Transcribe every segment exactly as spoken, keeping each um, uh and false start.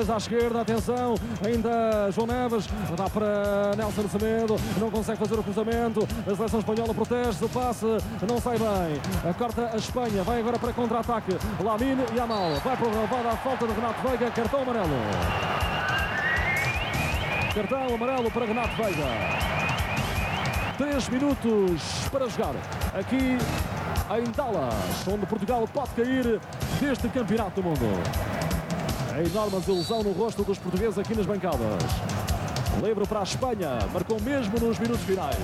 Neves à esquerda, atenção, ainda João Neves, dá para Nelson Semedo, não consegue fazer o cruzamento, a seleção espanhola protege-se, o passe não sai bem, corta a Espanha, vai agora para contra-ataque, Lamine Yamal, vai para o relvado à falta de Renato Veiga, cartão amarelo. Cartão amarelo para Renato Veiga. Três minutos para jogar aqui em Dallas, onde Portugal pode cair deste campeonato do mundo. A enorme desilusão no rosto dos portugueses aqui nas bancadas. Livre para a Espanha, marcou mesmo nos minutos finais,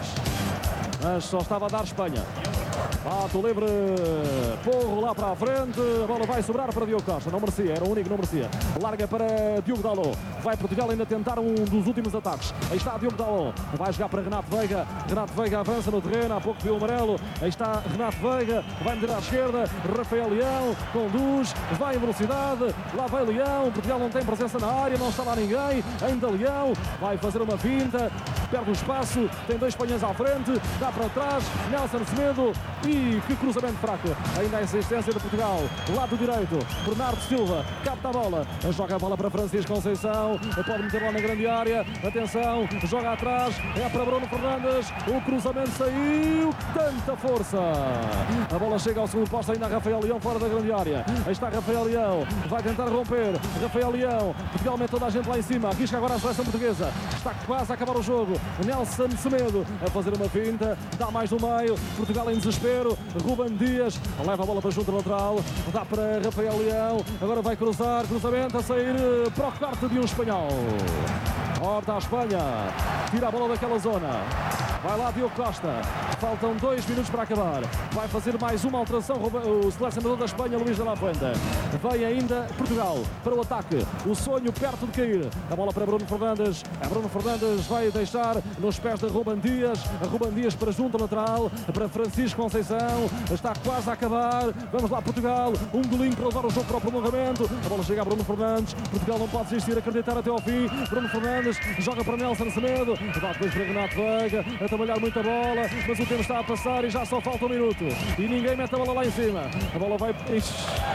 mas só estava a dar Espanha. Pato livre, Porro lá para a frente, a bola vai sobrar para Diogo Costa, não merecia, era o único que não merecia. Larga para Diogo Dalot, vai Portugal ainda tentar um dos últimos ataques. Aí está Diogo Dalot, vai jogar para Renato Veiga, Renato Veiga avança no terreno, há pouco viu o amarelo, aí está Renato Veiga, vai meter à esquerda, Rafael Leão, conduz, vai em velocidade, lá vai Leão, Portugal não tem presença na área, não está lá ninguém, ainda Leão, vai fazer uma finta, perde o espaço, tem dois espanhóis à frente, dá para trás, Nelson Semedo, e que cruzamento fraco, ainda a insistência de Portugal, lado direito, Bernardo Silva, capta a bola, joga a bola para Francisco Conceição, pode meter lá na grande área, atenção, joga atrás, é para Bruno Fernandes, o cruzamento saiu, tanta força, a bola chega ao segundo posto, ainda Rafael Leão fora da grande área, aí está Rafael Leão, vai tentar romper, Rafael Leão, Portugal mete toda a gente lá em cima, arrisca agora a seleção portuguesa, está quase a acabar o jogo, Nelson Semedo a fazer uma finta, dá mais no meio, Portugal em desespero, Ruben Dias leva a bola para junto lateral, dá para Rafael Leão, agora vai cruzar, cruzamento a sair para o quarto de um espanhol. Horta à Espanha, tira a bola daquela zona, vai lá Diogo Costa, faltam dois minutos para acabar, vai fazer mais uma alteração o selecionador da Espanha, Luís de la Fuente. Vem ainda Portugal para o ataque, o sonho perto de cair, a bola para Bruno Fernandes, a Bruno Fernandes vai deixar nos pés de Ruben Dias, a Ruben Dias para junto lateral, para Francisco Conceição, está quase a acabar, vamos lá Portugal, um golinho para levar o jogo para o prolongamento, a bola chega a Bruno Fernandes, Portugal não pode desistir, acreditar até ao fim, Bruno Fernandes joga para Nelson Semedo, dá depois para Renato Veiga, a trabalhar muita bola, mas o tempo está a passar e já só falta um minuto, e ninguém mete a bola lá em cima, a bola vai... Ixi,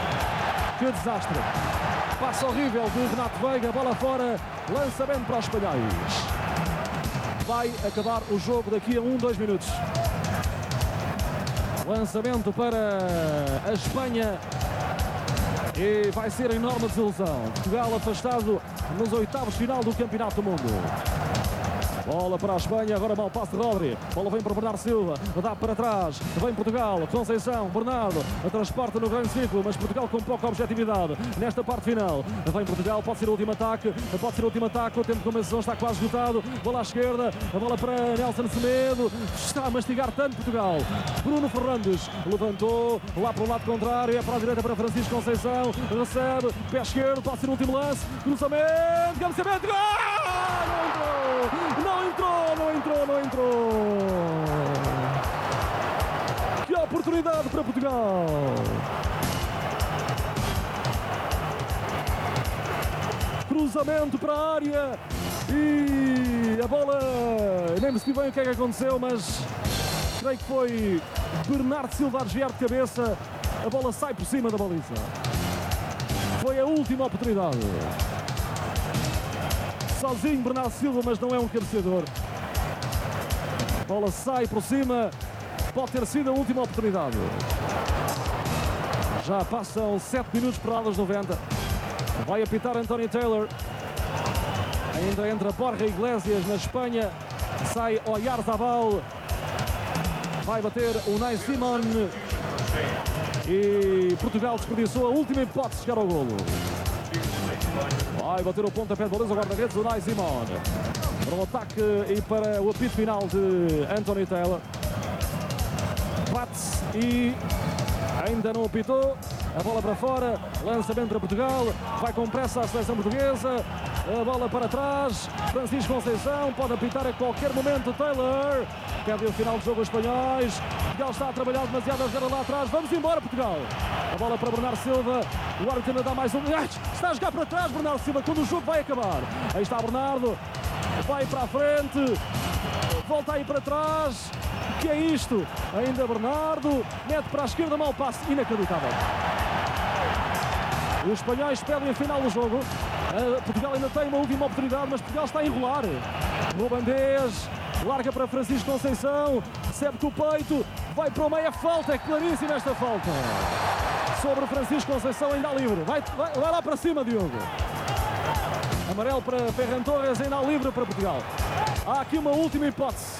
que desastre, passo horrível de Renato Veiga, bola fora, lançamento para os espanhóis, vai acabar o jogo daqui a um, dois minutos, lançamento para a Espanha e vai ser a enorme desilusão, Portugal afastado nos oitavos final do Campeonato do Mundo. Bola para a Espanha, agora mal passe de Rodri, bola vem para Bernardo Silva, dá para trás, vem Portugal, Conceição, Bernardo, a transporta no grande círculo, mas Portugal com pouca objetividade nesta parte final, vem Portugal, pode ser o último ataque, pode ser o último ataque, o tempo de começação está quase esgotado, bola à esquerda, a bola para Nelson Semedo, está a mastigar tanto Portugal, Bruno Fernandes levantou, lá para o lado contrário, é para a direita para Francisco Conceição, recebe, pé esquerdo, pode ser o último lance, cruzamento, cabeceamento, gol! Não entrou! Não entrou, não entrou, não entrou. Que oportunidade para Portugal. Cruzamento para a área e a bola, nem me sei bem o que é que aconteceu, mas creio que foi Bernardo Silva a desviar de cabeça, a bola sai por cima da baliza. Foi a última oportunidade. Sozinho Bernardo Silva, mas não é um cabeceador. A bola sai por cima, pode ter sido a última oportunidade. Já passam sete minutos para lá dos noventa. Vai apitar António Taylor. Ainda entra Borja Iglesias na Espanha. Sai Oyarzabal. Vai bater o Unai Simon. E Portugal desperdiçou a última hipótese de chegar ao golo. Vai bater o pontapé de baliza, o guarda-redes, Unai Simon. Para o ataque e para o apito final de Anthony Taylor. Bate-se e ainda não apitou. A bola para fora, lançamento para Portugal. Vai com pressa a seleção portuguesa. A bola para trás. Francisco Conceição pode apitar a qualquer momento. Taylor perde o final do jogo aos espanhóis. Portugal está a trabalhar demasiado a jogar lá atrás. Vamos embora, Portugal. A bola para Bernardo Silva. O árbitro ainda dá mais um. Ai, está a jogar para trás, Bernardo Silva, quando o jogo vai acabar. Aí está Bernardo. Vai para a frente. Volta aí para trás. O que é isto? Ainda Bernardo. Mete para a esquerda, mau passe. Inacreditável. Os espanhóis pedem a final do jogo. Uh, Portugal ainda tem uma última oportunidade, mas Portugal está a enrolar. Ruben Dias larga para Francisco Conceição, recebe com o peito, vai para o meio, a falta, é claríssima esta falta. Sobre Francisco Conceição, ainda há livre. Vai, vai, vai lá para cima, Diogo. Amarelo para Ferran Torres, ainda há livre para Portugal. Há aqui uma última hipótese.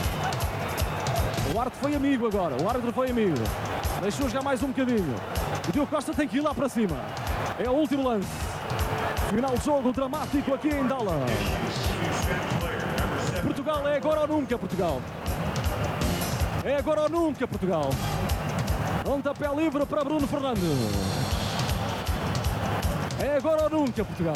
O árbitro foi amigo agora, o árbitro foi amigo. Deixou jogar mais um bocadinho. O Diogo Costa tem que ir lá para cima. É o último lance. Final de jogo dramático aqui em Dallas. Portugal é agora ou nunca, Portugal. É agora ou nunca, Portugal. Pontapé livre para Bruno Fernandes. É agora ou nunca, Portugal.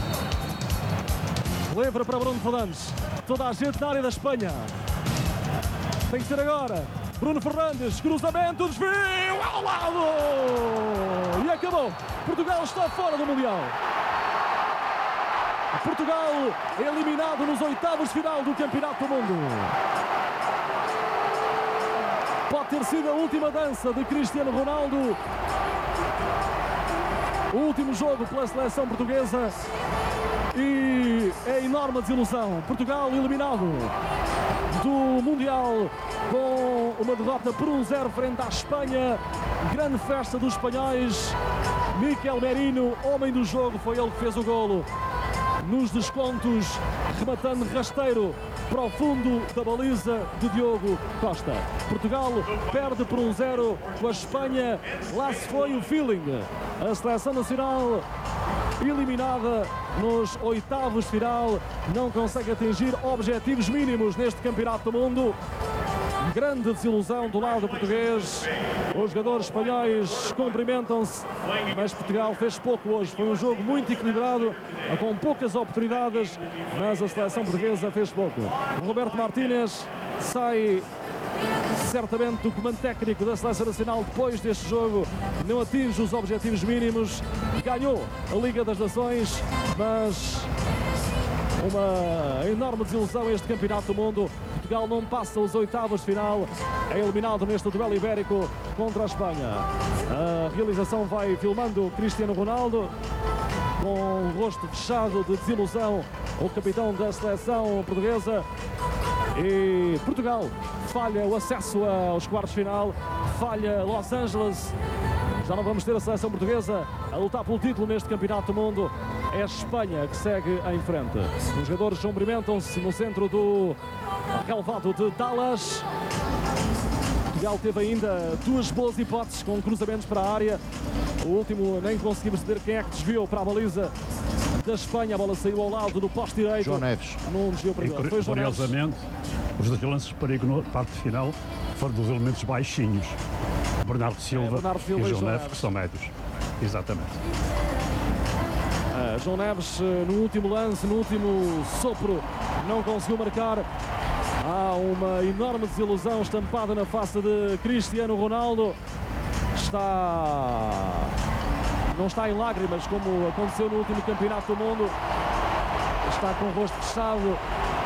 Livre para Bruno Fernandes. Toda a gente na área da Espanha. Tem que ser agora. Bruno Fernandes, cruzamento, desvio ao lado. E acabou. Portugal está fora do Mundial. Portugal é eliminado nos oitavos de final do Campeonato do Mundo. Pode ter sido a última dança de Cristiano Ronaldo. O último jogo pela seleção portuguesa. E é enorme desilusão. Portugal eliminado do Mundial com uma derrota por um zero frente à Espanha. Grande festa dos espanhóis. Mikel Merino, homem do jogo, foi ele que fez o golo. Nos descontos, rematando rasteiro para o fundo da baliza de Diogo Costa. Portugal perde por um zero com a Espanha. Lá se foi o feeling. A seleção nacional eliminada nos oitavos de final, não consegue atingir objetivos mínimos neste Campeonato do Mundo. Grande desilusão do lado português. Os jogadores espanhóis cumprimentam-se, mas Portugal fez pouco hoje. Foi um jogo muito equilibrado, com poucas oportunidades, mas a seleção portuguesa fez pouco. Roberto Martínez sai certamente do comando técnico da seleção nacional depois deste jogo. Não atinge os objetivos mínimos. Ganhou a Liga das Nações, mas uma enorme desilusão este Campeonato do Mundo. Portugal não passa os oitavos de final, é eliminado neste duelo ibérico contra a Espanha. A realização vai filmando Cristiano Ronaldo, com o rosto fechado de desilusão, o capitão da seleção portuguesa. E Portugal falha o acesso aos quartos de final, falha Los Angeles. Já não vamos ter a seleção portuguesa a lutar pelo título neste Campeonato do Mundo. É a Espanha que segue em frente. Os jogadores cumprimentam-se no centro do relvado de Dallas. Portugal teve ainda duas boas hipóteses com cruzamentos para a área. O último nem conseguimos saber quem é que desviou para a baliza da Espanha. A bola saiu ao lado do poste direito. João Neves. Não desviou para e, Foi João Neves. Curiosamente, os dois lances de perigo na parte final foram dos elementos baixinhos. Bernardo Silva, é, Bernardo Silva e e João João Neves, Neves, que são médios. Exatamente. Uh, João Neves, no último lance, no último sopro, não conseguiu marcar. Há uma enorme desilusão estampada na face de Cristiano Ronaldo. Está... Não está em lágrimas, como aconteceu no último Campeonato do Mundo. Está com o rosto fechado.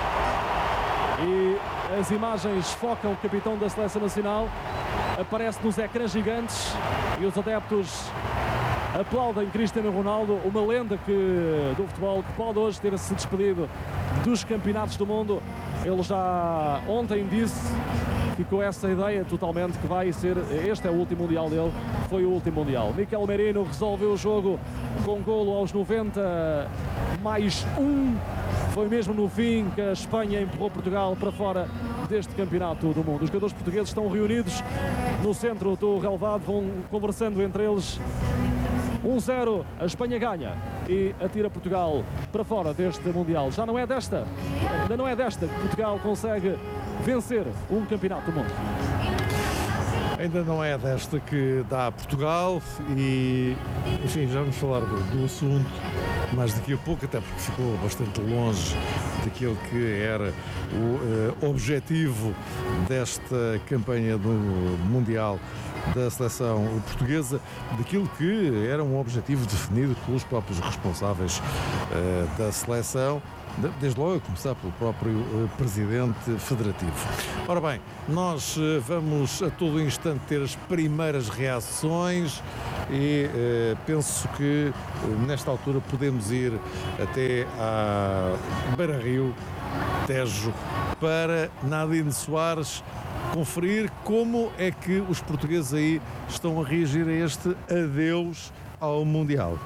E as imagens focam o capitão da Seleção Nacional. Aparece nos ecrãs gigantes e os adeptos aplaudem Cristiano Ronaldo, uma lenda que, do futebol, que pode hoje ter se despedido dos campeonatos do mundo. Ele já ontem disse, ficou essa ideia totalmente, que vai ser, este é o último Mundial dele, foi o último Mundial. Mikel Merino resolveu o jogo com golo aos noventa mais um. Foi mesmo no fim que a Espanha empurrou Portugal para fora deste Campeonato do Mundo. Os jogadores portugueses estão reunidos no centro do relvado, vão conversando entre eles. um zero, a Espanha ganha e atira Portugal para fora deste Mundial. Já não é desta, ainda não é desta que Portugal consegue vencer um Campeonato do Mundo. Ainda não é desta que dá a Portugal e, enfim, já vamos falar do, do assunto, mas daqui a pouco, até porque ficou bastante longe daquilo que era o uh, objetivo desta campanha do Mundial da seleção portuguesa, daquilo que era um objetivo definido pelos próprios responsáveis uh, da seleção, desde logo a começar pelo próprio uh, presidente federativo. Ora bem, nós uh, vamos a todo instante ter as primeiras reações e eh, penso que eh, nesta altura podemos ir até à Beira Rio, Tejo, para Nadine Soares conferir como é que os portugueses aí estão a reagir a este adeus ao Mundial.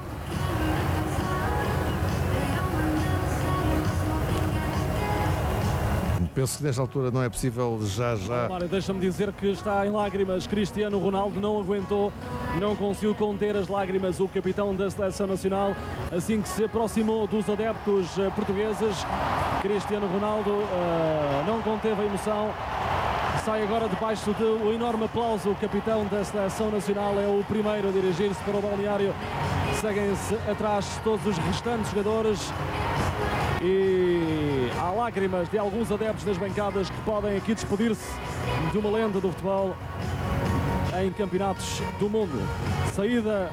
Penso que nesta altura não é possível já já. Mário, deixa-me dizer que está em lágrimas. Cristiano Ronaldo não aguentou, não conseguiu conter as lágrimas. O capitão da Seleção Nacional, assim que se aproximou dos adeptos portugueses, Cristiano Ronaldo uh, não conteve a emoção. Sai agora debaixo do enorme aplauso. O capitão da Seleção Nacional é o primeiro a dirigir-se para o balneário. Seguem-se atrás todos os restantes jogadores. E há lágrimas de alguns adeptos das bancadas que podem aqui despedir-se de uma lenda do futebol em campeonatos do mundo. Saída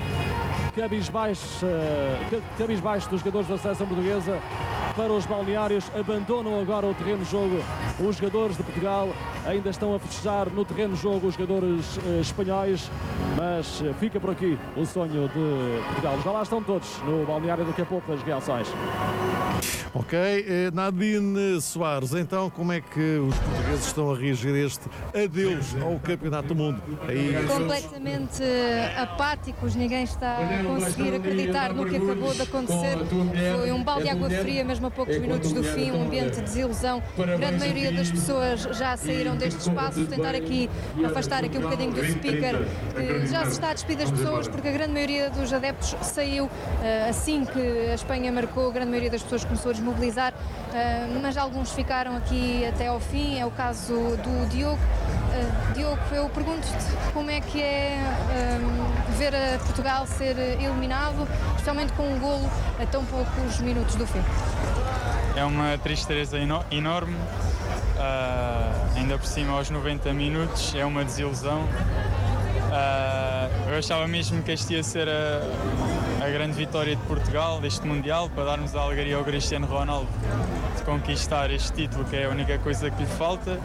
cabisbaixo, cabisbaixo dos jogadores da seleção portuguesa para os balneários. Abandonam agora o terreno de jogo os jogadores de Portugal. Ainda estão a festejar no terreno de jogo os jogadores eh, espanhóis, mas eh, fica por aqui o sonho de Portugal. Já lá estão todos no balneário, daqui a pouco as reações. Ok, Nadine Soares, então como é que os portugueses estão a reagir a este adeus ao Campeonato do Mundo? Aí... Completamente apáticos, ninguém está a conseguir acreditar no que acabou de acontecer. Foi um balde de água fria, mesmo a poucos minutos do fim, um ambiente de desilusão. A grande maioria das pessoas já saíram deste espaço. Vou tentar aqui afastar aqui um bocadinho do speaker, que já se está a despedir das pessoas, porque a grande maioria dos adeptos saiu assim que a Espanha marcou. A grande maioria das pessoas começou a desmobilizar, mas alguns ficaram aqui até ao fim. É o caso do Diogo. Diogo, eu pergunto-te como é que é um, ver a Portugal ser eliminado, especialmente com um golo a tão poucos minutos do fim. É uma tristeza enorme, uh, ainda por cima aos noventa minutos, é uma desilusão. Uh, eu achava mesmo que este ia ser a, a grande vitória de Portugal, deste Mundial, para darmos a alegria ao Cristiano Ronaldo de conquistar este título, que é a única coisa que lhe falta.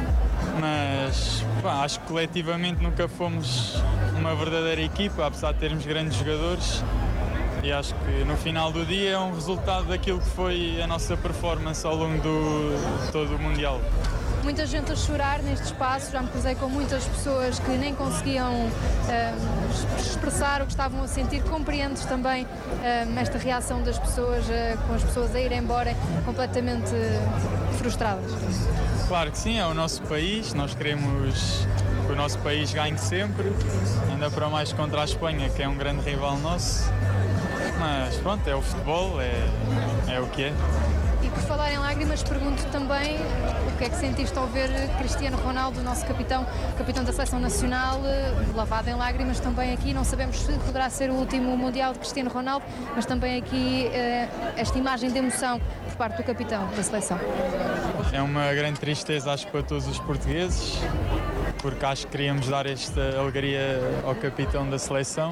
Mas pá, acho que coletivamente nunca fomos uma verdadeira equipa, apesar de termos grandes jogadores, e acho que no final do dia é um resultado daquilo que foi a nossa performance ao longo do, de todo o Mundial. Muita gente a chorar neste espaço, já me cruzei com muitas pessoas que nem conseguiam uh, expressar o que estavam a sentir. Compreendes também uh, esta reação das pessoas, uh, com as pessoas a irem embora completamente uh, frustradas? Claro que sim, é o nosso país, nós queremos que o nosso país ganhe sempre, ainda para mais contra a Espanha, que é um grande rival nosso, mas pronto, é o futebol, é, é o que é. E por falar em lágrimas, pergunto também o que é que sentiste ao ver Cristiano Ronaldo, o nosso capitão, capitão da Seleção Nacional, lavado em lágrimas também aqui. Não sabemos se poderá ser o último Mundial de Cristiano Ronaldo, mas também aqui esta imagem de emoção por parte do capitão da Seleção. É uma grande tristeza, acho, para todos os portugueses, porque acho que queríamos dar esta alegria ao capitão da Seleção.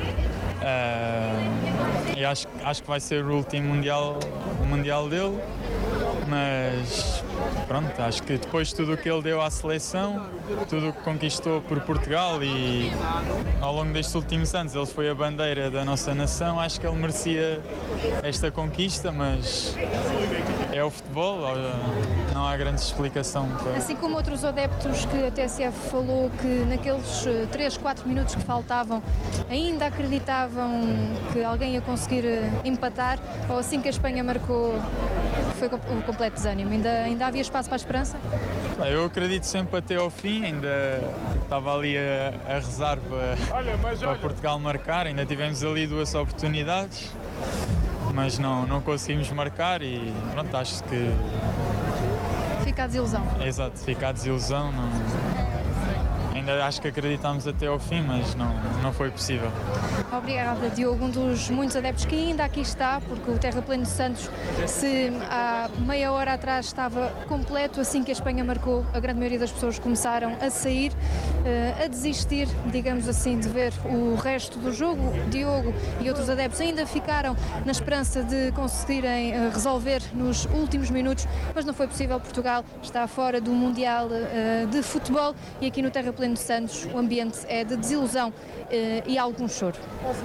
Uh, e acho, acho que vai ser o último mundial, o mundial dele, mas pronto, acho que depois de tudo o que ele deu à seleção, tudo o que conquistou por Portugal e ao longo destes últimos anos ele foi a bandeira da nossa nação, acho que ele merecia esta conquista, mas é o futebol, não há grande explicação. Para... Assim como outros adeptos que a T S F falou que naqueles três, quatro minutos que faltavam ainda acreditavam que alguém ia conseguir empatar, ou assim que a Espanha marcou foi o completo desânimo. Ainda, ainda havia espaço para a esperança? Eu acredito sempre até ao fim, ainda estava ali a, a rezar para, olha, mas olha. para Portugal marcar, ainda tivemos ali duas oportunidades, mas não, não conseguimos marcar e pronto, acho que... Fica a desilusão. Exato, fica a desilusão. Não... Ainda acho que acreditámos até ao fim, mas não, não foi possível. Obrigada, Diogo, um dos muitos adeptos que ainda aqui está, porque o Terrapleno de Santos, se há meia hora atrás estava completo, assim que a Espanha marcou, a grande maioria das pessoas começaram a sair, a desistir, digamos assim, de ver o resto do jogo. Diogo e outros adeptos ainda ficaram na esperança de conseguirem resolver nos últimos minutos, mas não foi possível. Portugal está fora do Mundial de Futebol e aqui no Terrapleno Nuno Santos, o ambiente é de desilusão e algum choro.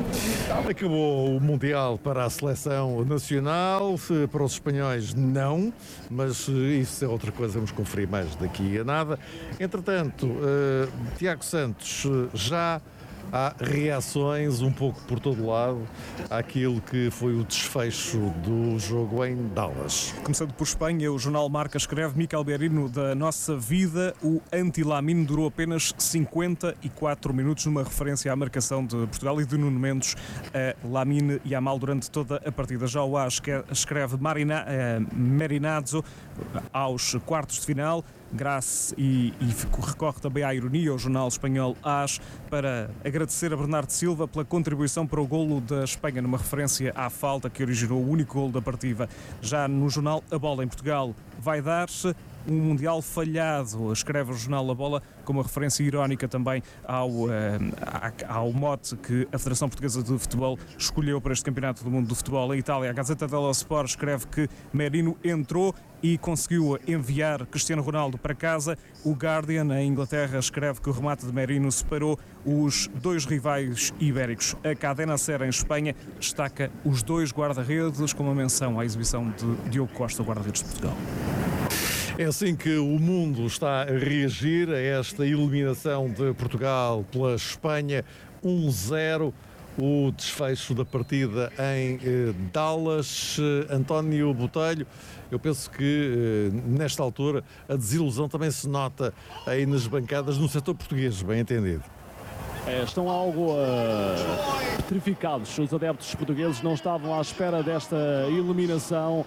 Acabou o Mundial para a seleção nacional, para os espanhóis não, mas isso é outra coisa, vamos conferir mais daqui a nada. Entretanto, uh, Tiago Santos, já há reações um pouco por todo lado àquilo que foi o desfecho do jogo em Dallas. Começando por Espanha, o jornal Marca escreve: Mikel Merino, da nossa vida, o anti-Lamine durou apenas cinquenta e quatro minutos, numa referência à marcação de Portugal e de Nuno Mendes a Lamine Yamal durante toda a partida. Já o A escreve Marina, eh, Merinazzo aos quartos de final. Graça e, e recorre também à ironia, o jornal espanhol AS, para agradecer a Bernardo Silva pela contribuição para o golo da Espanha, numa referência à falta que originou o único golo da partida. Já no jornal A Bola, em Portugal, vai dar-se um Mundial falhado, escreve o jornal A Bola, com uma referência irónica também ao, uh, ao mote que a Federação Portuguesa de Futebol escolheu para este Campeonato do Mundo de Futebol. Em Itália, a Gazzetta dello Sport escreve que Merino entrou e conseguiu enviar Cristiano Ronaldo para casa. O Guardian, em Inglaterra, escreve que o remate de Merino separou os dois rivais ibéricos. A Cadena Ser, em Espanha, destaca os dois guarda-redes, com uma menção à exibição de Diogo Costa, o guarda-redes de Portugal. É assim que o mundo está a reagir a esta eliminação de Portugal pela Espanha. um zero, o desfecho da partida em eh, Dallas. Eh, António Botelho, eu penso que eh, nesta altura a desilusão também se nota aí nas bancadas no setor português, bem entendido. É, estão algo uh, petrificados. Os adeptos portugueses não estavam à espera desta eliminação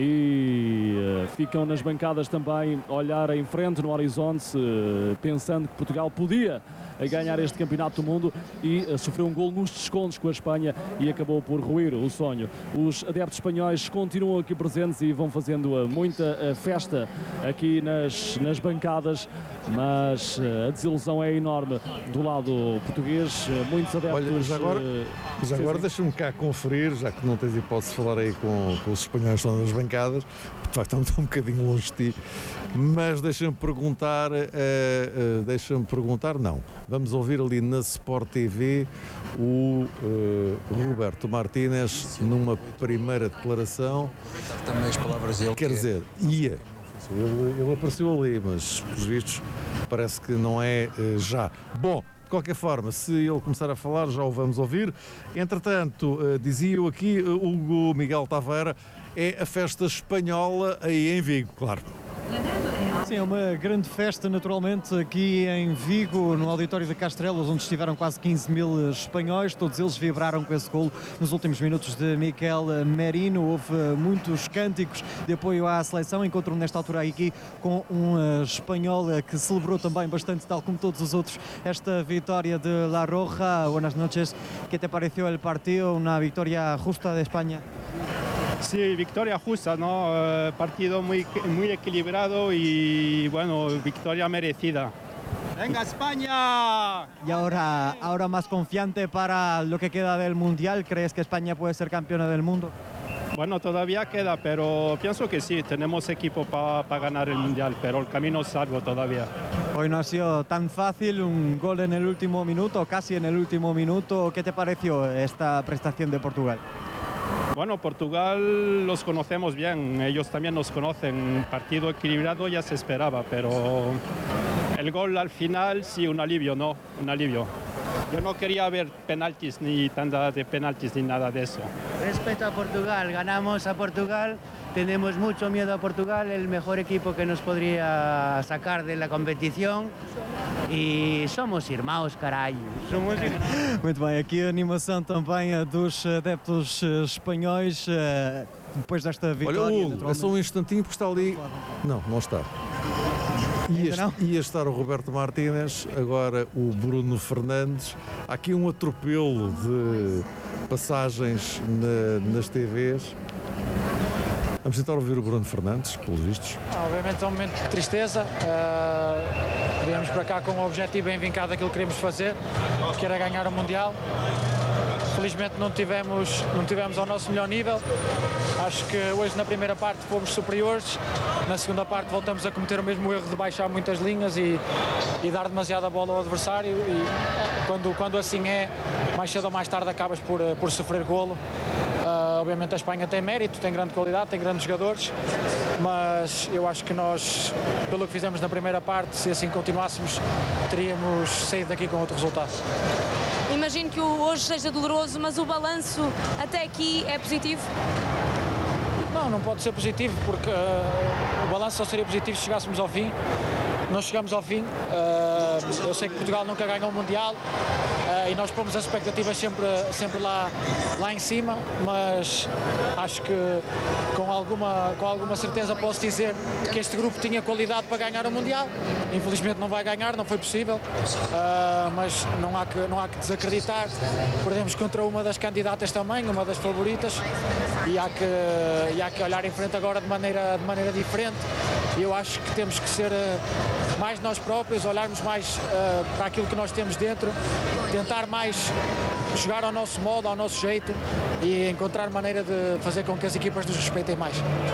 e uh, ficam nas bancadas também a olhar em frente no horizonte, uh, pensando que Portugal podia ganhar este Campeonato do Mundo, e uh, sofreu um gol nos descontos com a Espanha e acabou por ruir o sonho. Os adeptos espanhóis continuam aqui presentes e vão fazendo uh, muita uh, festa aqui nas, nas bancadas, mas uh, a desilusão é enorme do lado português. Uh, muitos adeptos... Olha, já agora, uh, já agora deixa-me cá conferir, já que não tens hipótese de falar aí com, com os espanhóis que estão nas bancadas, de facto estão um bocadinho longe de ti, mas deixa-me perguntar, uh, uh, deixa-me perguntar, não, vamos ouvir ali na Sport T V o uh, Roberto Martínez numa primeira declaração. Também as palavras dele. Quer dizer, ia, ele, ele apareceu ali, mas pelos vistos parece que não é uh, já. Bom, de qualquer forma, se ele começar a falar, já o vamos ouvir. Entretanto, uh, dizia-o aqui, uh, Hugo Miguel Taveira, é a festa espanhola aí em Vigo, claro. Sim, é uma grande festa, naturalmente, aqui em Vigo, no auditório de Castrelos, onde estiveram quase quinze mil espanhóis. Todos eles vibraram com esse golo nos últimos minutos de Mikel Merino. Houve muitos cânticos de apoio à seleção. Encontro-me nesta altura aqui com um espanhol que celebrou também bastante, tal como todos os outros, esta vitória de La Roja. Buenas noches. ¿Qué te pareció el partido? Una victoria justa de España. Sí, victoria justa, ¿no? Uh, partido muy, muy equilibrado y, bueno, victoria merecida. ¡Venga, España! Y ahora, ahora más confiante para lo que queda del Mundial. ¿Crees que España puede ser campeona del mundo? Bueno, todavía queda, pero pienso que sí, tenemos equipo para pa ganar el Mundial, pero el camino es largo todavía. Hoy no ha sido tan fácil, un gol en el último minuto, casi en el último minuto. ¿Qué te pareció esta prestación de Portugal? Bueno, Portugal los conocemos bien, ellos también nos conocen. Partido equilibrado ya se esperaba, pero el gol al final sí, un alivio, ¿no? Un alivio. Yo no quería ver penaltis ni tanda de penaltis ni nada de eso. Respeto a Portugal, ganamos a Portugal, tenemos mucho miedo a Portugal, el mejor equipo que nos podría sacar de la competición e somos irmãos, caralho. Somos irmãos. Muito bem, aqui a animação também dos adeptos espanhóis depois desta vitória. Olha, Hugo, é só um instantinho porque está ali... Não, não está. Ia, ia estar o Roberto Martínez, agora o Bruno Fernandes. Há aqui um atropelo de passagens na, nas T Vs. Vamos tentar ouvir o Bruno Fernandes, pelos vistos. Obviamente é um momento de tristeza. Uh, viemos para cá com o objetivo bem vincado daquilo que queremos fazer, que era ganhar o Mundial. infelizmente não tivemos, não tivemos ao nosso melhor nível. Acho que hoje na primeira parte fomos superiores, na segunda parte voltamos a cometer o mesmo erro de baixar muitas linhas e, e dar demasiada bola ao adversário e quando, quando assim é, mais cedo ou mais tarde acabas por, por sofrer golo. Uh, obviamente a Espanha tem mérito, tem grande qualidade, tem grandes jogadores, mas eu acho que nós, pelo que fizemos na primeira parte, se assim continuássemos, teríamos saído daqui com outro resultado. Imagino que o hoje seja doloroso, mas o balanço até aqui é positivo? Não, não pode ser positivo, porque uh, o balanço só seria positivo se chegássemos ao fim. Nós chegamos ao fim, uh, eu sei que Portugal nunca ganhou o Mundial uh, e nós pomos as expectativas sempre, sempre lá, lá em cima, mas acho que com alguma, com alguma certeza posso dizer que este grupo tinha qualidade para ganhar o Mundial. Infelizmente não vai ganhar, não foi possível, uh, mas não há, que, não há que desacreditar. Perdemos contra uma das candidatas também, uma das favoritas, e há que, e há que olhar em frente agora de maneira, de maneira diferente. Eu acho que temos que ser uh, mais nós próprios, olharmos mais uh, para aquilo que nós temos dentro, tentar mais jogar ao nosso modo, ao nosso jeito e encontrar maneira de fazer com que as equipas nos respeitem mais.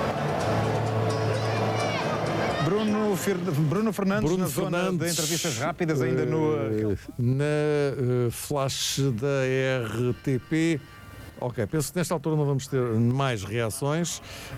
Bruno, Fer... Bruno Fernandes, Bruno na Fernandes, zona de entrevistas rápidas ainda no... Uh, na uh, flash da R T P. Ok, penso que nesta altura não vamos ter mais reações.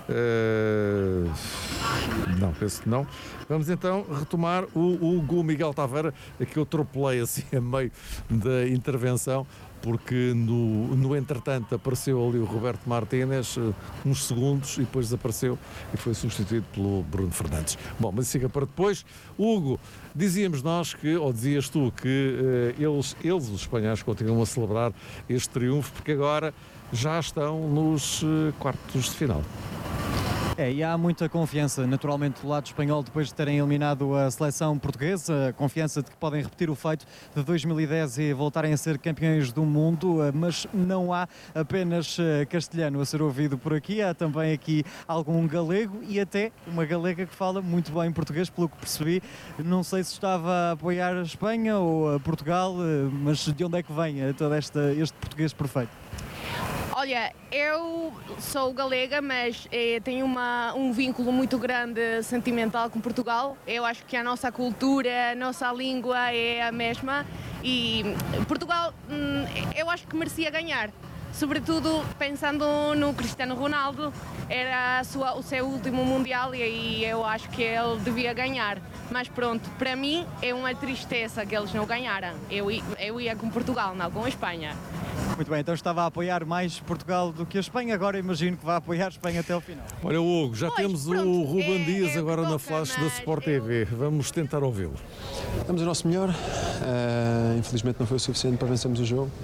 Uh, não, penso que não. Vamos então retomar o Hugo Miguel Taveira, que eu atropelei assim a meio da intervenção, porque no, no entretanto apareceu ali o Roberto Martínez, uh, uns segundos, e depois desapareceu e foi substituído pelo Bruno Fernandes. Bom, mas fica para depois. Hugo, dizíamos nós que, ou dizias tu, que uh, eles, eles, os espanhóis, continuam a celebrar este triunfo, porque agora já estão nos uh, quartos de final. É, e há muita confiança, naturalmente, do lado espanhol, depois de terem eliminado a seleção portuguesa, a confiança de que podem repetir o feito de dois mil e dez e voltarem a ser campeões do mundo, mas não há apenas castelhano a ser ouvido por aqui, há também aqui algum galego e até uma galega que fala muito bem português, pelo que percebi. Não sei se estava a apoiar a Espanha ou a Portugal, mas de onde é que vem todo esta, este português perfeito? Olha, eu sou galega, mas eh, tenho uma, um vínculo muito grande sentimental com Portugal. Eu acho que a nossa cultura, a nossa língua é a mesma e Portugal, hum, eu acho que merecia ganhar. Sobretudo pensando no Cristiano Ronaldo, era a sua, o seu último Mundial e aí eu acho que ele devia ganhar. Mas pronto, para mim é uma tristeza que eles não ganharam. Eu, eu ia com Portugal, não com a Espanha. Muito bem, então estava a apoiar mais Portugal do que a Espanha, agora imagino que vai apoiar a Espanha até ao final. Olha, Hugo, já pois, temos pronto, o Ruben é, Dias é agora toca, na flash da Sport T V. Eu... Vamos tentar ouvi-lo. Damos o nosso melhor, uh, infelizmente não foi o suficiente para vencermos o jogo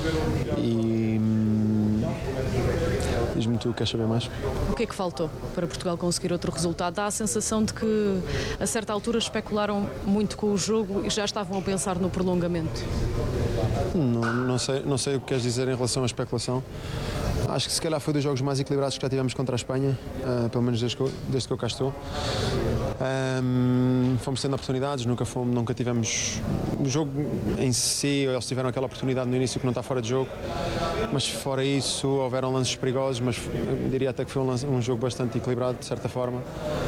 e hum, diz-me tu, queres saber mais? O que é que faltou para Portugal conseguir outro resultado? Dá a sensação de que a certa altura especularam muito com o jogo e já estavam a pensar no prolongamento. Não, não, sei, não sei o que queres dizer em relação à especulação. Acho que se calhar foi dos jogos mais equilibrados que já tivemos contra a Espanha, uh, pelo menos desde que, eu, desde que eu cá estou. Um, fomos tendo oportunidades, nunca, fomos, nunca tivemos o jogo em si, eles tiveram aquela oportunidade no início que não está fora de jogo, mas fora isso houveram lances perigosos, mas eu diria até que foi um, lance, um jogo bastante equilibrado de certa forma.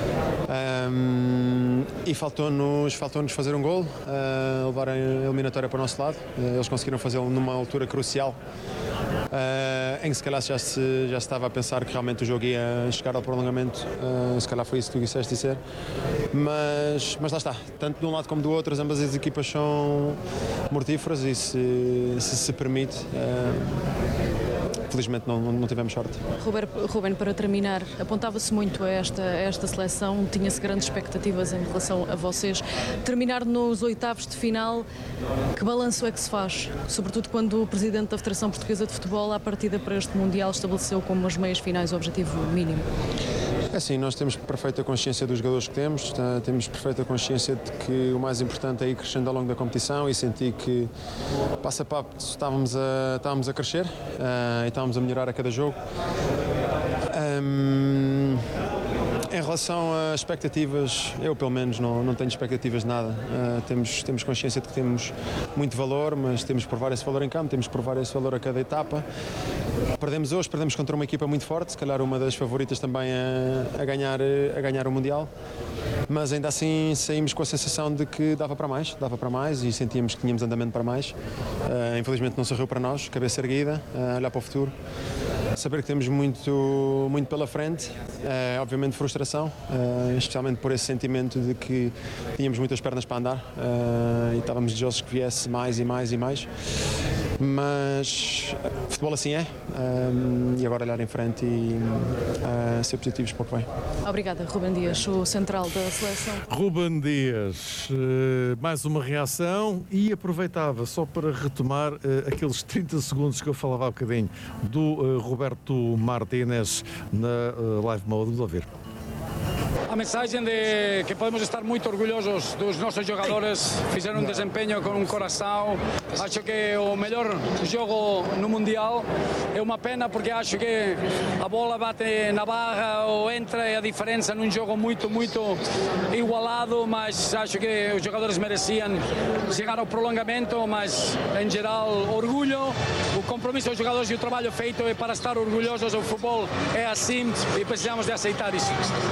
Um, e faltou-nos faltou-nos fazer um gol, uh, levar a eliminatória para o nosso lado. Uh, eles conseguiram fazê-lo numa altura crucial, uh, em que se calhar já se, já se estava a pensar que realmente o jogo ia chegar ao prolongamento. Uh, se calhar foi isso que tu quiseste dizer, mas, mas lá está, tanto de um lado como do outro, ambas as equipas são mortíferas e se se, se permite, uh, felizmente não, não tivemos sorte. Ruben, para terminar, apontava-se muito a esta, a esta seleção, tinha-se grandes expectativas em relação a vocês. Terminar nos oitavos de final, que balanço é que se faz? Sobretudo quando o Presidente da Federação Portuguesa de Futebol, à partida para este Mundial, estabeleceu como as meias finais o objetivo mínimo. É assim, nós temos perfeita consciência dos jogadores que temos, tá, temos perfeita consciência de que o mais importante é ir crescendo ao longo da competição e sentir que passo a passo estávamos a, estávamos a crescer uh, e estávamos a melhorar a cada jogo. Um, em relação a expectativas, eu pelo menos não, não tenho expectativas de nada. Uh, temos, temos consciência de que temos muito valor, mas temos que provar esse valor em campo, temos que provar esse valor a cada etapa. Perdemos hoje, perdemos contra uma equipa muito forte, se calhar uma das favoritas também a, a, ganhar, a ganhar o Mundial. Mas ainda assim saímos com a sensação de que dava para mais, dava para mais e sentíamos que tínhamos andamento para mais. Uh, infelizmente não sorriu para nós, cabeça erguida, uh, olhar para o futuro. Saber que temos muito, muito pela frente, é, obviamente frustração, é, especialmente por esse sentimento de que tínhamos muitas pernas para andar é, e estávamos desejosos que viesse mais e mais e mais, mas futebol assim é, é e agora olhar em frente e é, ser positivos para o que vem. Obrigada, Ruben Dias, o central da seleção. Ruben Dias, mais uma reação e aproveitava só para retomar aqueles trinta segundos que eu falava há bocadinho do Roberto Martínez na live mode. Vamos ouvir. A mensagem de que podemos estar muito orgulhosos dos nossos jogadores, fizeram um desempenho com um coração. Acho que o melhor jogo no Mundial. É uma pena porque acho que a bola bate na barra ou entra, é a diferença num jogo muito, muito igualado, mas acho que os jogadores mereciam chegar ao prolongamento, mas em geral orgulho, o compromisso dos jogadores e o trabalho feito é para estar orgulhosos. O futebol é assim e precisamos de aceitar isso.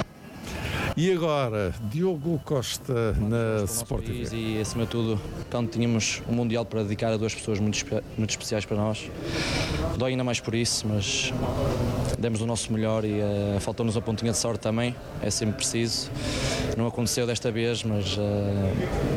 E agora, Diogo Costa na Sport T V. E acima de tudo, quando tínhamos um Mundial para dedicar a duas pessoas muito, espe muito especiais para nós, dói ainda mais por isso, mas demos o nosso melhor e uh, faltou-nos a pontinha de sorte também, é sempre preciso. Não aconteceu desta vez, mas uh,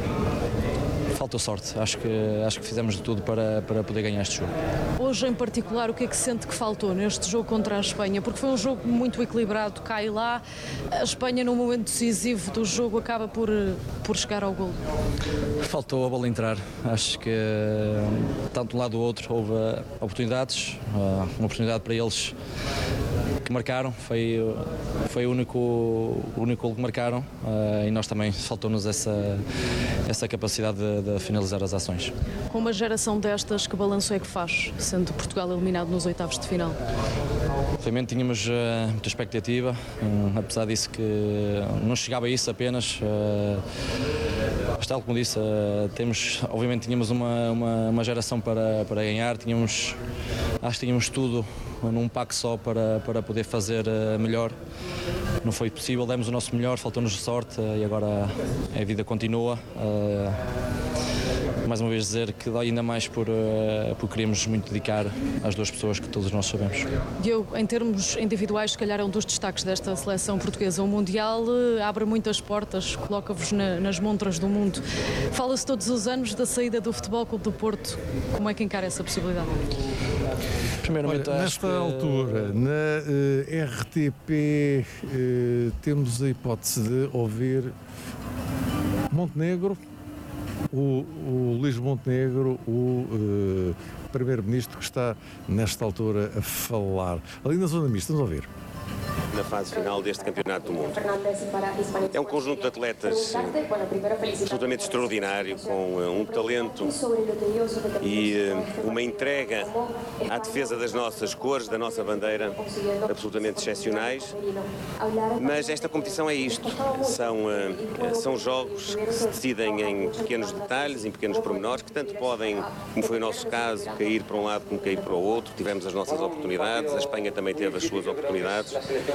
faltou sorte. Acho que, acho que fizemos de tudo para, para poder ganhar este jogo. Hoje, em particular, o que é que sente que faltou neste jogo contra a Espanha? Porque foi um jogo muito equilibrado, cai lá, a Espanha, no momento decisivo do jogo, acaba por, por chegar ao golo. Faltou a bola entrar. Acho que, tanto de um lado ou do outro, houve oportunidades, uma oportunidade para eles que marcaram, foi, foi o único, o único gol que marcaram uh, e nós também faltou-nos essa, essa capacidade de, de finalizar as ações. Com uma geração destas, que balanço é que faz, sendo Portugal eliminado nos oitavos de final? Obviamente tínhamos uh, muita expectativa, um, apesar disso que não chegava a isso apenas. Uh, mas tal como disse, uh, temos, obviamente tínhamos uma, uma, uma geração para, para ganhar, tínhamos, acho que tínhamos tudo num pack só para, para poder fazer uh, melhor. Não foi possível, demos o nosso melhor, faltou-nos sorte uh, e agora a vida continua. Uh, mais uma vez dizer que dói ainda mais por, uh, por queremos muito dedicar às duas pessoas que todos nós sabemos. Diogo, em termos individuais, se calhar é um dos destaques desta seleção portuguesa. O Mundial uh, abre muitas portas, coloca-vos na, nas montras do mundo. Fala-se todos os anos da saída do Futebol Clube do Porto. Como é que encara essa possibilidade? Primeiramente, Olha, nesta que... altura, na uh, R T P, uh, temos a hipótese de ouvir Montenegro, o, o Luís Montenegro, o uh, primeiro-ministro que está nesta altura a falar. Ali na zona mista, vamos ouvir. Na fase final deste Campeonato do Mundo. É um conjunto de atletas absolutamente extraordinário, com um talento e uma entrega à defesa das nossas cores, da nossa bandeira, absolutamente excepcionais. Mas esta competição é isto, são, são jogos que se decidem em pequenos detalhes, em pequenos pormenores, que tanto podem, como foi o nosso caso, cair para um lado como cair para o outro. Tivemos as nossas oportunidades, a Espanha também teve as suas oportunidades.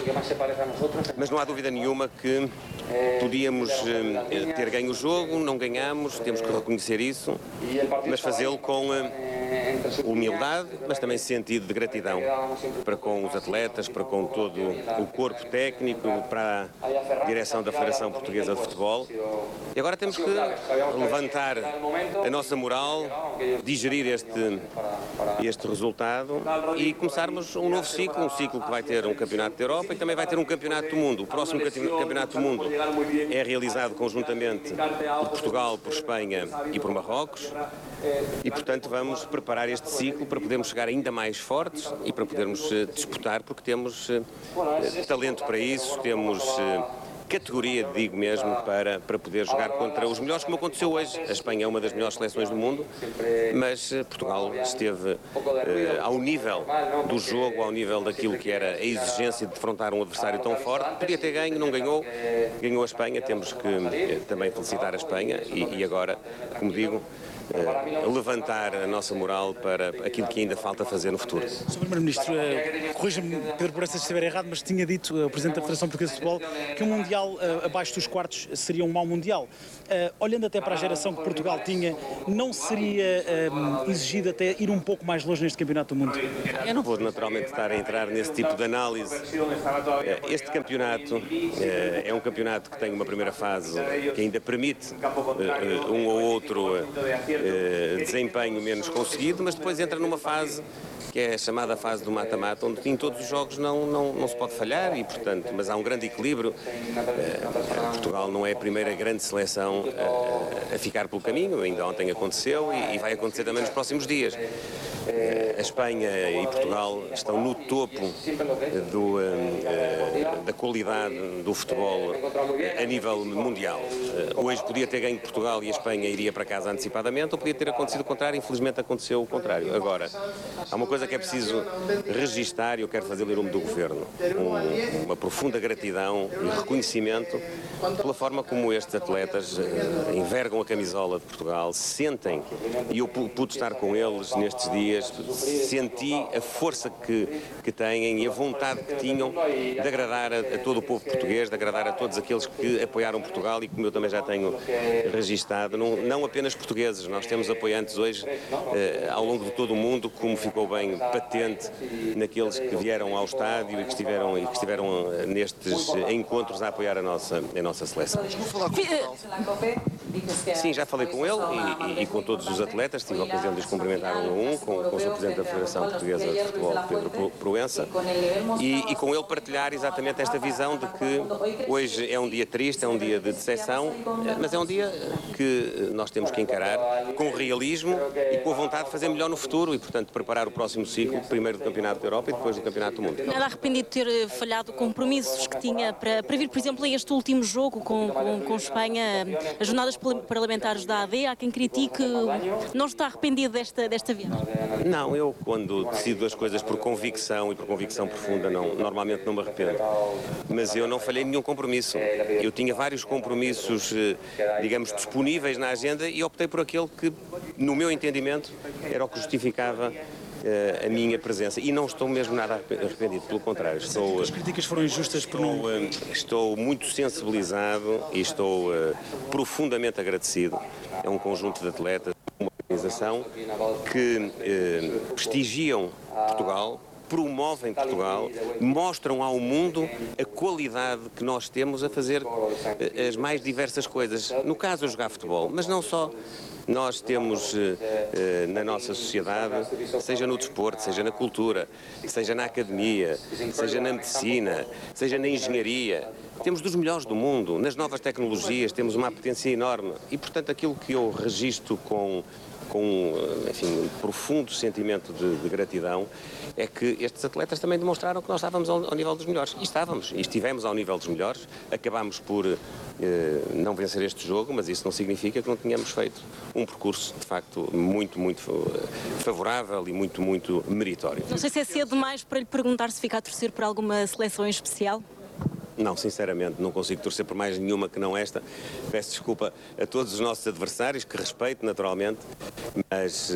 Mas não há dúvida nenhuma que podíamos eh, ter ganho o jogo, não ganhamos, temos que reconhecer isso, mas fazê-lo com eh, humildade, mas também sentido de gratidão para com os atletas, para com todo o corpo técnico, para a direção da Federação Portuguesa de Futebol. E agora temos que levantar a nossa moral, digerir este, este resultado e começarmos um novo ciclo, um ciclo que vai ter um campeonato da Europa e também vai ter um campeonato do mundo. O próximo campeonato do mundo é realizado conjuntamente por Portugal, por Espanha e por Marrocos e, portanto, vamos preparar este ciclo para podermos chegar ainda mais fortes e para podermos uh, disputar, porque temos uh, talento para isso, temos uh, categoria, digo mesmo, para, para poder jogar contra os melhores, como aconteceu hoje. A Espanha é uma das melhores seleções do mundo, mas Portugal esteve eh, ao nível do jogo, ao nível daquilo que era a exigência de defrontar um adversário tão forte. Podia ter ganho, não ganhou, ganhou a Espanha. Temos que eh, também felicitar a Espanha e, e agora, como digo, Uh, levantar a nossa moral para aquilo que ainda falta fazer no futuro. senhor Primeiro-Ministro, uh, corrija-me, Pedro Proença, se estiver errado, mas tinha dito, uh, o Presidente da Federação Portuguesa de Futebol, que um Mundial uh, abaixo dos quartos seria um mau Mundial. Uh, olhando até para a geração que Portugal tinha, não seria uh, exigido até ir um pouco mais longe neste Campeonato do Mundo? Eu não vou naturalmente estar a entrar nesse tipo de análise. Uh, este campeonato uh, é um campeonato que tem uma primeira fase que ainda permite uh, um ou outro uh, desempenho menos conseguido, mas depois entra numa fase que é a chamada fase do mata-mata, onde em todos os jogos não, não, não se pode falhar e, portanto, mas há um grande equilíbrio. Portugal não é a primeira grande seleção a, a ficar pelo caminho, ainda ontem aconteceu e, e vai acontecer também nos próximos dias. A Espanha e Portugal estão no topo do, da qualidade do futebol a nível mundial. Hoje podia ter ganho Portugal e a Espanha iria para casa antecipadamente, ou podia ter acontecido o contrário, infelizmente aconteceu o contrário. Agora, há uma coisa que é preciso registar e eu quero fazer em nome do Governo. Um, uma profunda gratidão e reconhecimento pela forma como estes atletas envergam a camisola de Portugal, sentem, e eu pude estar com eles nestes dias, senti a força que, que têm e a vontade que tinham de agradar a, a todo o povo português, de agradar a todos aqueles que apoiaram Portugal e como eu também já tenho registado, não, não apenas portugueses, nós temos apoiantes hoje eh, ao longo de todo o mundo, como ficou bem patente naqueles que vieram ao estádio e que estiveram, e que estiveram nestes encontros a apoiar a nossa, a nossa seleção. Sim, já falei com ele e, e, e com todos os atletas, tive a ocasião de os cumprimentar um a um, com, com o senhor Presidente da Federação Portuguesa de Futebol, Pedro Proença, e, e com ele partilhar exatamente esta visão de que hoje é um dia triste, é um dia de decepção, mas é um dia que nós temos que encarar com realismo e com a vontade de fazer melhor no futuro e, portanto, preparar o próximo ciclo, primeiro do Campeonato da Europa e depois do Campeonato do Mundo. Nada arrependido de ter falhado compromissos que tinha para, para vir, por exemplo, este último jogo com, com, com Espanha, as jornadas parlamentares da A D, há quem critique, não está arrependido desta, desta viagem? Não, eu quando decido as coisas por convicção e por convicção profunda, não, normalmente não me arrependo. Mas eu não falhei nenhum compromisso. Eu tinha vários compromissos, digamos, disponíveis na agenda e optei por aquele que, no meu entendimento, era o que justificava a minha presença e não estou mesmo nada arrependido, pelo contrário, estou, as críticas foram injustas por estou, estou muito sensibilizado e estou uh, profundamente agradecido a um conjunto de atletas, uma organização que uh, prestigiam Portugal, promovem Portugal, mostram ao mundo a qualidade que nós temos a fazer as mais diversas coisas, no caso a jogar futebol, mas não só. Nós temos eh, na nossa sociedade, seja no desporto, seja na cultura, seja na academia, seja na medicina, seja na engenharia, temos dos melhores do mundo. Nas novas tecnologias temos uma potência enorme e, portanto, aquilo que eu registro com, com enfim, um profundo sentimento de, de gratidão é que estes atletas também demonstraram que nós estávamos ao, ao nível dos melhores. E estávamos, e estivemos ao nível dos melhores. Acabámos por eh, não vencer este jogo, mas isso não significa que não tínhamos feito um percurso, de facto, muito, muito favorável e muito, muito meritório. Não sei se é cedo demais para lhe perguntar se fica a torcer por alguma seleção em especial. Não, sinceramente, não consigo torcer por mais nenhuma que não esta. Peço desculpa a todos os nossos adversários, que respeito naturalmente, mas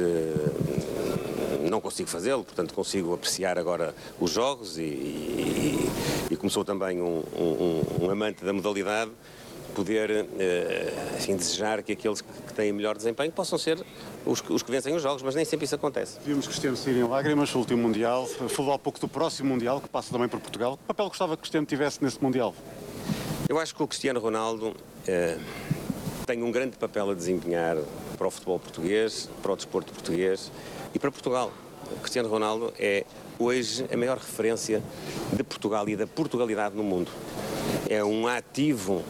uh, não consigo fazê-lo, portanto consigo apreciar agora os jogos e, e, e como sou também um, um, um amante da modalidade, poder uh, assim, desejar que aqueles que têm melhor desempenho possam ser os que, os que vencem os jogos, mas nem sempre isso acontece. Vimos Cristiano sair em lágrimas no último Mundial. Falou há pouco do próximo Mundial, que passa também por Portugal. Que papel gostava que Cristiano tivesse nesse Mundial? Eu acho que o Cristiano Ronaldo uh, tem um grande papel a desempenhar para o futebol português, para o desporto português e para Portugal. O Cristiano Ronaldo é hoje a maior referência de Portugal e da Portugalidade no mundo. É um ativo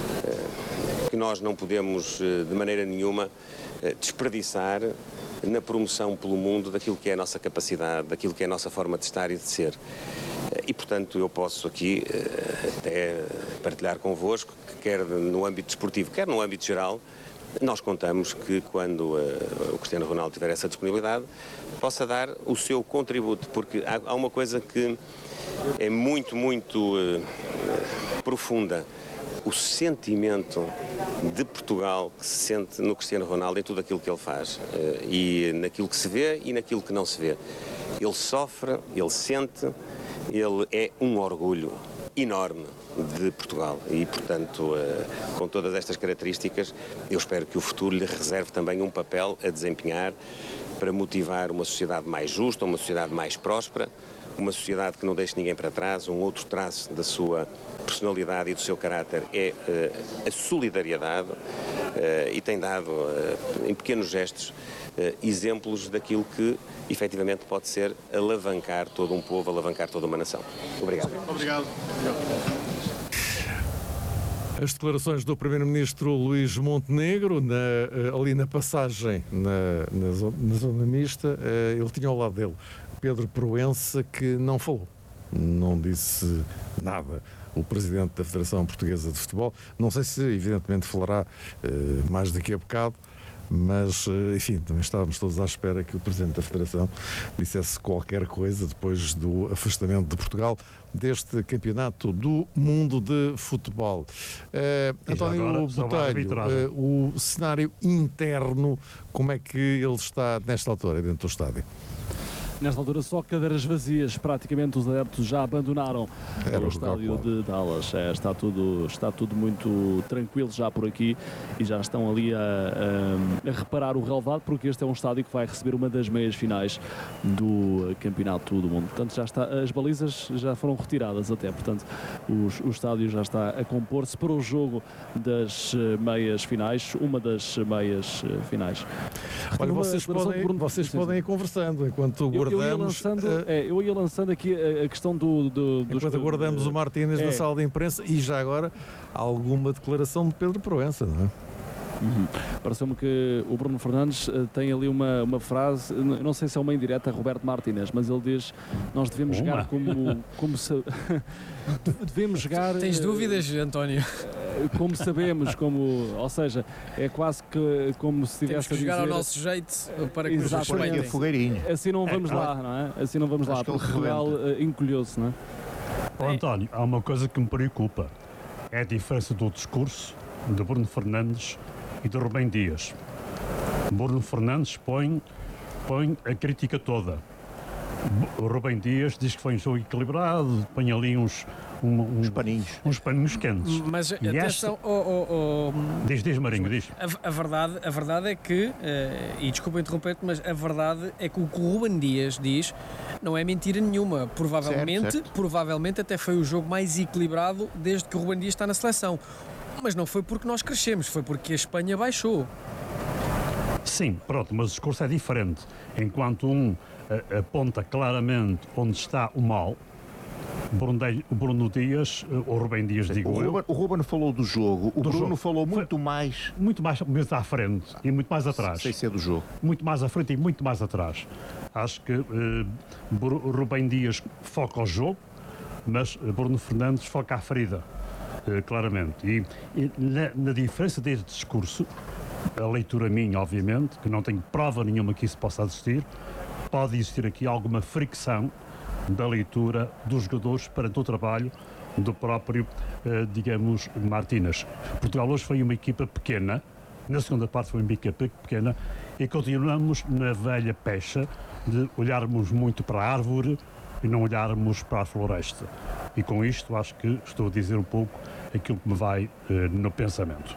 que nós não podemos, de maneira nenhuma, desperdiçar na promoção pelo mundo daquilo que é a nossa capacidade, daquilo que é a nossa forma de estar e de ser. E, portanto, eu posso aqui até partilhar convosco que quer no âmbito desportivo, quer no âmbito geral, nós contamos que quando uh, o Cristiano Ronaldo tiver essa disponibilidade, possa dar o seu contributo, porque há, há uma coisa que é muito, muito uh, profunda. O sentimento de Portugal que se sente no Cristiano Ronaldo em tudo aquilo que ele faz, uh, e naquilo que se vê e naquilo que não se vê. Ele sofre, ele sente, ele é um orgulho enorme de Portugal e, portanto, com todas estas características, eu espero que o futuro lhe reserve também um papel a desempenhar para motivar uma sociedade mais justa, uma sociedade mais próspera, uma sociedade que não deixe ninguém para trás. Um outro traço da sua personalidade e do seu caráter é uh, a solidariedade, uh, e tem dado, uh, em pequenos gestos, uh, exemplos daquilo que efetivamente pode ser alavancar todo um povo, alavancar toda uma nação. Obrigado. Obrigado. As declarações do primeiro-ministro Luís Montenegro, na, ali na passagem, na, na, zona, na zona mista, ele tinha ao lado dele Pedro Proença, que não falou, não disse nada. O presidente da Federação Portuguesa de Futebol, não sei se evidentemente falará uh, mais daqui a bocado, mas, uh, enfim, também estávamos todos à espera que o presidente da Federação dissesse qualquer coisa depois do afastamento de Portugal deste campeonato do mundo de futebol. Uh, António Botelho, uh, o cenário interno, como é que ele está nesta altura dentro do estádio? Nesta altura só cadeiras vazias, praticamente os adeptos já abandonaram Era o estádio de Dallas. É, está, tudo, está tudo muito tranquilo já por aqui e já estão ali a, a, a reparar o relevado, porque este é um estádio que vai receber uma das meias finais do Campeonato do Mundo. Portanto, já está, as balizas já foram retiradas até, portanto os, o estádio já está a compor-se para o jogo das meias finais, uma das meias finais. Olha, vocês podem, vocês podem ir conversando enquanto o Eu, eu, ia lançando, uh, é, eu ia lançando aqui a, a questão do... do dos, enquanto aguardamos uh, o Martínez é. na sala de imprensa e já agora alguma declaração de Pedro Proença, não é? Uhum. Pareceu-me que o Bruno Fernandes uh, tem ali uma, uma frase, não sei se é uma indireta a Roberto Martínez, mas ele diz: nós devemos uma. jogar como, como se, devemos jogar. Tens uh, dúvidas, António? Uh, como sabemos, como, ou seja, é quase que como se tivesse Temos que jogar a dizer, ao nosso jeito para que nos respeitem. fogueirinho. Assim não vamos é, lá, não é? Assim não vamos lá, porque Portugal uh, encolheu-se, não é? Oh, António, há uma coisa que me preocupa, é a diferença do discurso de Bruno Fernandes e de Rubem Dias. Bruno Fernandes põe, põe a crítica toda. O Rubem Dias diz que foi um jogo equilibrado, põe ali uns, um, um, uns paninhos, uns paninhos quentes. Mas e atenção, este... oh, oh, oh, diz, diz Marinho, diz. A, a, verdade, a verdade é que, uh, e desculpa interromper-te, mas a verdade é que o que o Rubem Dias diz não é mentira nenhuma. Provavelmente, certo, certo. provavelmente até foi o jogo mais equilibrado desde que o Rubem Dias está na seleção. Mas não foi porque nós crescemos, foi porque a Espanha baixou. Sim, pronto, mas o discurso é diferente. Enquanto um uh, aponta claramente onde está o mal, o Bruno Dias, uh, ou Rubem Dias, digo o eu... Ruben, o Ruben falou do jogo, o do Bruno jogo. falou muito mais... Muito mais mesmo à frente e muito mais atrás. Sem ser do jogo. Muito mais à frente e muito mais atrás. Acho que uh, Rubem Dias foca ao jogo, mas Bruno Fernandes foca à ferida. Uh, claramente. E, e na, na diferença deste discurso, a leitura minha, obviamente, que não tenho prova nenhuma que isso possa existir, pode existir aqui alguma fricção da leitura dos jogadores perante o trabalho do próprio, uh, digamos, Martínez. Portugal hoje foi uma equipa pequena, na segunda parte foi uma equipa pequena, e continuamos na velha pecha de olharmos muito para a árvore e não olharmos para a floresta. E com isto acho que estou a dizer um pouco aquilo que me vai uh, no pensamento.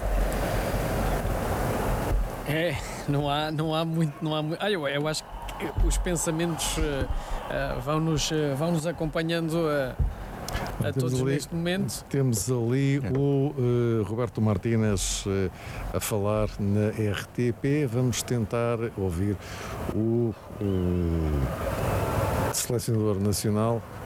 É, não há, não há muito, não há muito. Ah, eu, eu acho que os pensamentos uh, uh, vão-nos uh, vão-nos acompanhando uh, a todos ali, neste momento. Temos ali é. o uh, Roberto Martínez uh, a falar na R T P. Vamos tentar ouvir o uh, selecionador nacional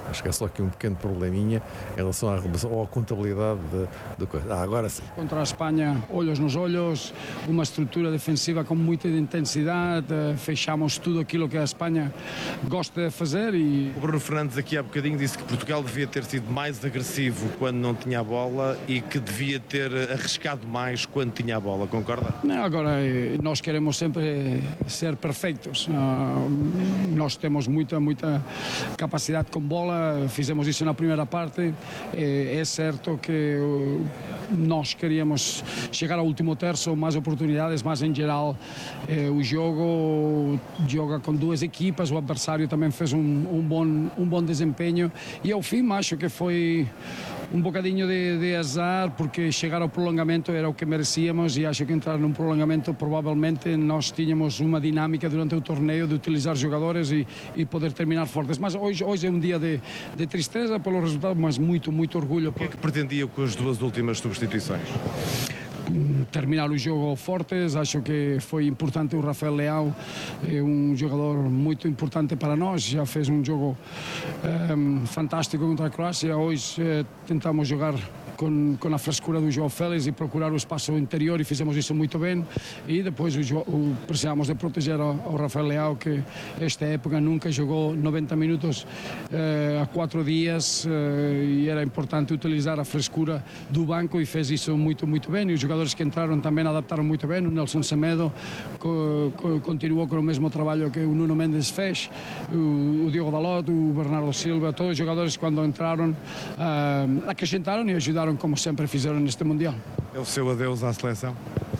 Acho que é só aqui um pequeno probleminha em relação à, ou à contabilidade da coisa. Ah, agora sim. Contra a Espanha, olhos nos olhos, uma estrutura defensiva com muita intensidade, fechamos tudo aquilo que a Espanha gosta de fazer e... O Bruno Fernandes aqui há bocadinho disse que Portugal devia ter sido mais agressivo quando não tinha a bola e que devia ter arriscado mais quando tinha a bola, concorda? Não, agora nós queremos sempre ser perfeitos, nós temos muita, muita capacidade com bola, fizemos isso na primeira parte, é certo que nós queríamos chegar ao último terço, mais oportunidades, mas em geral o jogo joga com duas equipas, o adversário também fez um, um, bom, um bom desempenho e ao fim acho que foi um bocadinho de, de azar, porque chegar ao prolongamento era o que merecíamos e acho que entrar num prolongamento provavelmente nós tínhamos uma dinâmica durante o torneio de utilizar jogadores e, e poder terminar fortes, mas hoje, hoje é um dia de, de tristeza pelo resultado, mas muito, muito orgulho. O que é que pretendia com as duas últimas substituições? Terminar o jogo fortes, acho que foi importante o Rafael Leão, é um jogador muito importante para nós, já fez um jogo um, fantástico contra a Croácia, hoje eh, tentamos jogar com, com a frescura do João Félix e procurar o espaço interior e fizemos isso muito bem e depois o, o, precisamos de proteger ao, ao Rafael Leão, que esta época nunca jogou noventa minutos eh, há quatro dias eh, e era importante utilizar a frescura do banco e fez isso muito, muito bem e os jogadores que entraram também adaptaram muito bem, o Nelson Semedo co, co, continuou com o mesmo trabalho que o Nuno Mendes fez, o, o Diogo Dalot, o Bernardo Silva, todos os jogadores quando entraram uh, acrescentaram e ajudaram como sempre fizeram neste Mundial. É o seu adeus à seleção?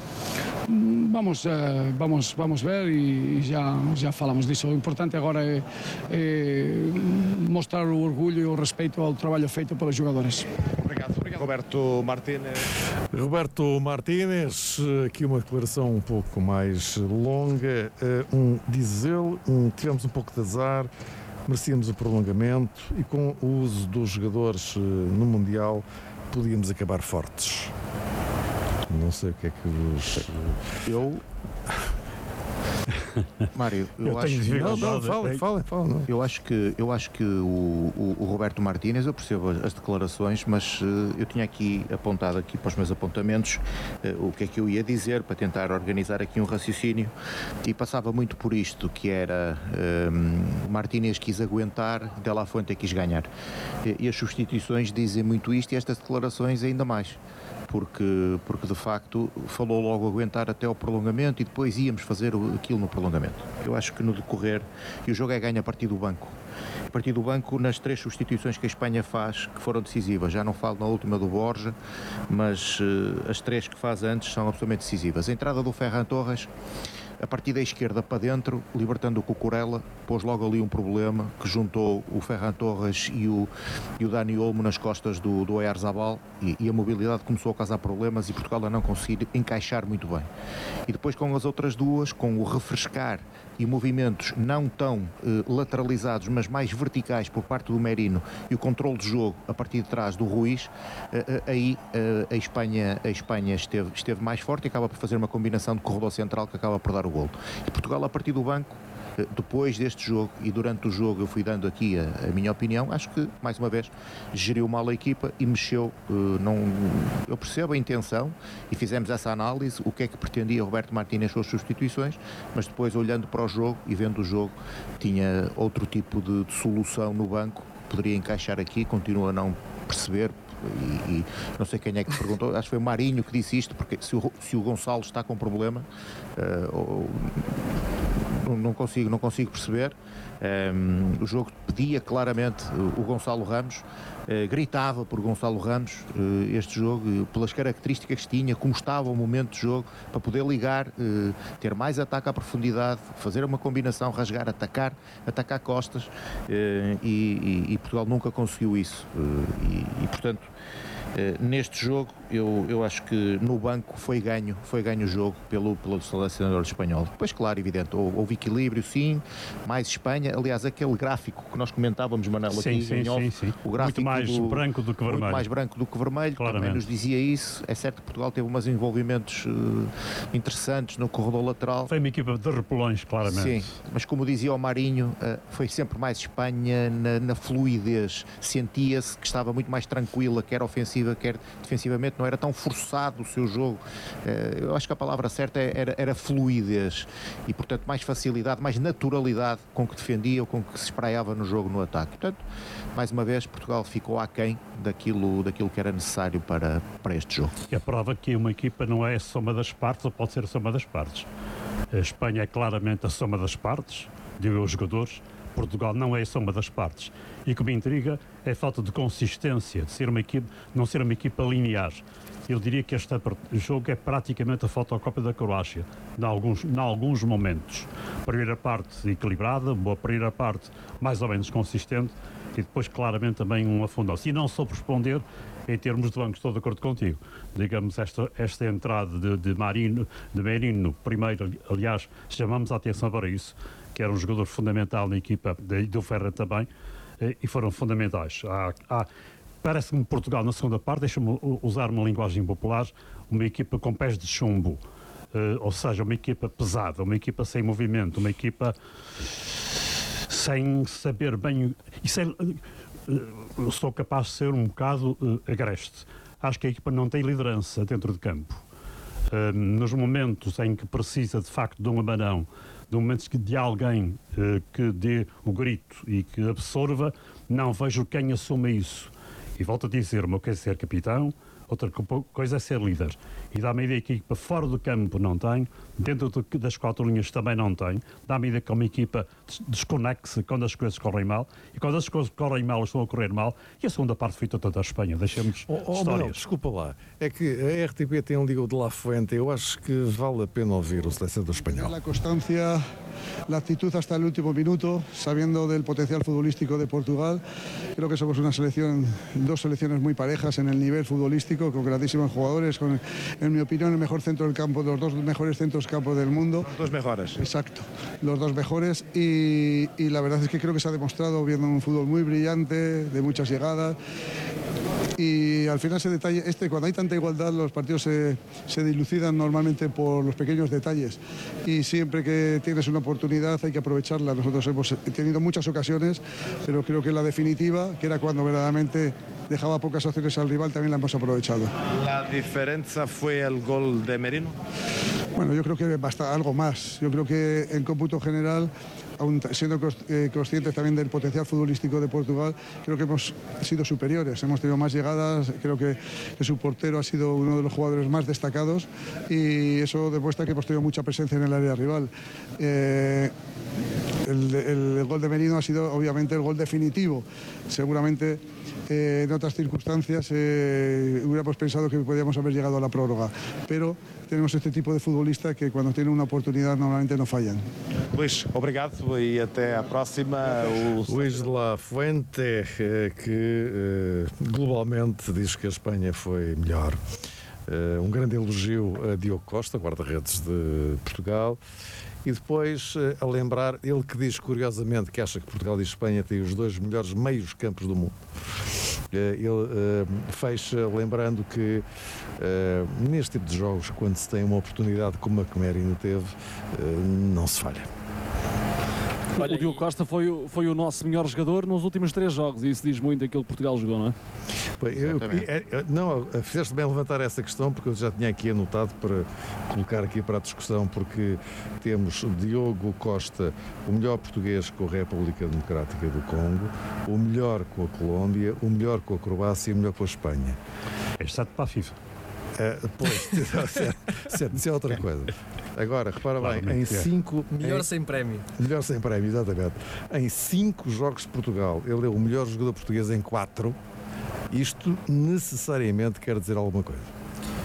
Vamos, uh, vamos, vamos ver e já, já falamos disso. O importante agora é, é mostrar o orgulho e o respeito ao trabalho feito pelos jogadores. Obrigado, obrigado. Roberto Martínez. Roberto Martínez, aqui uma declaração um pouco mais longa. Um, diz ele, um, tivemos um pouco de azar, merecíamos o prolongamento e com o uso dos jogadores no Mundial podíamos acabar fortes. Não sei o que é que vos... Eu... Mário, eu, eu acho que... Não, não, fala, fala, fala. Não. Eu acho que, eu acho que o, o, o Roberto Martínez, eu percebo as declarações, mas uh, eu tinha aqui apontado aqui para os meus apontamentos uh, o que é que eu ia dizer para tentar organizar aqui um raciocínio e passava muito por isto, que era um, Martínez quis aguentar, De La Fuente quis ganhar. E, e as substituições dizem muito isto e estas declarações ainda mais. Porque, porque de facto falou logo aguentar até ao prolongamento e depois íamos fazer aquilo no prolongamento. Eu acho que no decorrer, e o jogo é ganho a partir do banco. A partir do banco nas três substituições que a Espanha faz, que foram decisivas. Já não falo na última do Borja, mas uh, as três que faz antes são absolutamente decisivas. A entrada do Ferran Torres, a partir da esquerda para dentro, libertando o Cucurella, pôs logo ali um problema que juntou o Ferran Torres e o, e o Dani Olmo nas costas do, do Oyarzabal e, e a mobilidade começou a causar problemas e Portugal a não conseguir encaixar muito bem. E depois com as outras duas, com o refrescar e movimentos não tão eh, lateralizados, mas mais verticais por parte do Merino e o controle de jogo a partir de trás do Ruiz, eh, eh, aí eh, a Espanha, a Espanha esteve, esteve mais forte e acaba por fazer uma combinação de corredor central que acaba por dar o golo. E Portugal, a partir do banco, depois deste jogo e durante o jogo eu fui dando aqui a, a minha opinião, acho que mais uma vez geriu mal a equipa e mexeu, uh, não, eu percebo a intenção e fizemos essa análise, o que é que pretendia Roberto Martínez com as substituições, mas depois olhando para o jogo e vendo o jogo tinha outro tipo de, de solução no banco, poderia encaixar aqui, continua a não perceber. E, e não sei quem é que perguntou, acho que foi o Marinho que disse isto, porque se o, se o Gonçalo está com problema, uh, ou, não, não, consigo, não consigo perceber. Um, o jogo pedia claramente o, o Gonçalo Ramos, uh, gritava por Gonçalo Ramos uh, este jogo, uh, pelas características que tinha, como estava o momento de jogo, para poder ligar, uh, ter mais ataque à profundidade, fazer uma combinação, rasgar, atacar, atacar costas, uh, e, e, e Portugal nunca conseguiu isso. Uh, e, e portanto, Uh, neste jogo eu, eu acho que no banco foi ganho, foi ganho o jogo pelo, pelo selecionador espanhol. Depois, claro, evidente, houve equilíbrio, sim, mais Espanha. Aliás, aquele gráfico que nós comentávamos, Manelo, sim, aqui sim, em off, sim, sim. o gráfico muito mais do, branco do que vermelho. Muito mais branco do que vermelho, claramente. Também nos dizia isso. É certo que Portugal teve umas envolvimentos uh, interessantes no corredor lateral. Foi uma equipa de repelões, claramente. Sim, mas como dizia o Marinho, uh, foi sempre mais Espanha na, na fluidez. Sentia-se que estava muito mais tranquila, quer ofensiva, quer defensivamente, não era tão forçado o seu jogo. Uh, eu acho que a palavra certa era, era fluidez e, portanto, mais facilidade, mais naturalidade com que defendia ou com que se espraiava no jogo, no ataque. Portanto, mais uma vez, Portugal ficou aquém daquilo, daquilo que era necessário para, para este jogo. E a prova que uma equipa não é a soma das partes, ou pode ser a soma das partes. A Espanha é claramente a soma das partes, digo os jogadores. Portugal não é a soma das partes. E o que me intriga é a falta de consistência, de ser uma equipa, não ser uma equipa linear. Eu diria que este jogo é praticamente a fotocópia da Croácia, em alguns, em alguns momentos. Primeira parte equilibrada, boa primeira parte mais ou menos consistente, e depois claramente também um afundou-se. E não soube responder em termos de bancos, estou de acordo contigo. Digamos, esta, esta entrada de, de Marino, de Merino, primeiro, aliás, chamamos a atenção para isso, que era um jogador fundamental na equipa, de, do Ferra também, e foram fundamentais. Há, há, Parece-me Portugal, na segunda parte, deixa-me usar uma linguagem popular, uma equipa com pés de chumbo, uh, ou seja, uma equipa pesada, uma equipa sem movimento, uma equipa sem saber bem... E sem, uh, sou capaz de ser um bocado uh, agreste. Acho que a equipa não tem liderança dentro de campo. Uh, nos momentos em que precisa, de facto, de um abanão, de momentos de alguém uh, que dê o grito e que absorva, não vejo quem assuma isso. E volto a dizer, uma coisa é ser capitão, outra coisa é ser líder. E dá-me a ideia que a equipa fora do campo não tem, dentro das quatro linhas também não tem. Dá-me a ideia que é uma equipa desconexa quando as coisas correm mal, e quando as coisas correm mal, estão a correr mal. E a segunda parte foi toda a Espanha. Deixemos oh, oh, histórias. Não, desculpa lá. É que a R T P tem um Liga de La Fuente. Eu acho que vale a pena ouvir o selecionador espanhol. A constância, la actitud hasta el último minuto, sabiendo del potencial futbolístico de Portugal. Creo que somos una selección, dos selecciones muy parejas en el nivel futbolístico, con grandísimos jugadores, con, en mi opinión, el mejor centro del campo, los dos mejores centros del campo del mundo. Los dos mejores. Exacto, los dos mejores. Y, y la verdad es que creo que se ha demostrado viendo un fútbol muy brillante, de muchas llegadas. Y al final ese detalle, este, cuando hay tanta igualdad, los partidos se, se dilucidan normalmente por los pequeños detalles. Y siempre que tienes una oportunidad hay que aprovecharla. Nosotros hemos tenido muchas ocasiones, pero creo que la definitiva, que era cuando verdaderamente dejaba pocas opciones al rival, también la hemos aprovechado. ¿La diferencia fue el gol de Merino? Bueno, yo creo que basta algo más. Yo creo que en cómputo general, aun siendo conscientes también del potencial futbolístico de Portugal, creo que hemos sido superiores, hemos tenido más llegadas, creo que, que su portero ha sido uno de los jugadores más destacados y eso demuestra que hemos tenido mucha presencia en el área rival. Eh, el, el, el gol de Merino ha sido obviamente el gol definitivo, seguramente eh, en otras circunstancias eh, hubiéramos pensado que podíamos haber llegado a la prórroga, pero tenemos este tipo de futbolista que cuando tienen una oportunidad normalmente no fallan. Luís, obrigado e até à próxima. O... Luís de La Fuente, que globalmente diz que a Espanha foi melhor. Um grande elogio a Diogo Costa, guarda-redes de Portugal. E depois a lembrar, ele que diz curiosamente que acha que Portugal e Espanha têm os dois melhores meios campos do mundo. Ele uh, fecha lembrando que uh, neste tipo de jogos, quando se tem uma oportunidade como a que Merino teve, uh, não se falha. Olha, o Diogo Costa foi, foi o nosso melhor jogador nos últimos três jogos e isso diz muito daquilo que Portugal jogou, não é? Eu, eu, não, fizeste bem levantar essa questão porque eu já tinha aqui anotado para colocar aqui para a discussão, porque temos Diogo Costa, o melhor português com a República Democrática do Congo, o melhor com a Colômbia, o melhor com a Croácia e o melhor com a Espanha. Exceto para a FIFA. Uh, pois, certo, isso é outra coisa. Agora, repara bem, em cinco... Melhor em, sem prémio. Melhor sem prémio, exatamente. Em cinco jogos de Portugal, ele é o melhor jogador português em quatro. Isto necessariamente quer dizer alguma coisa.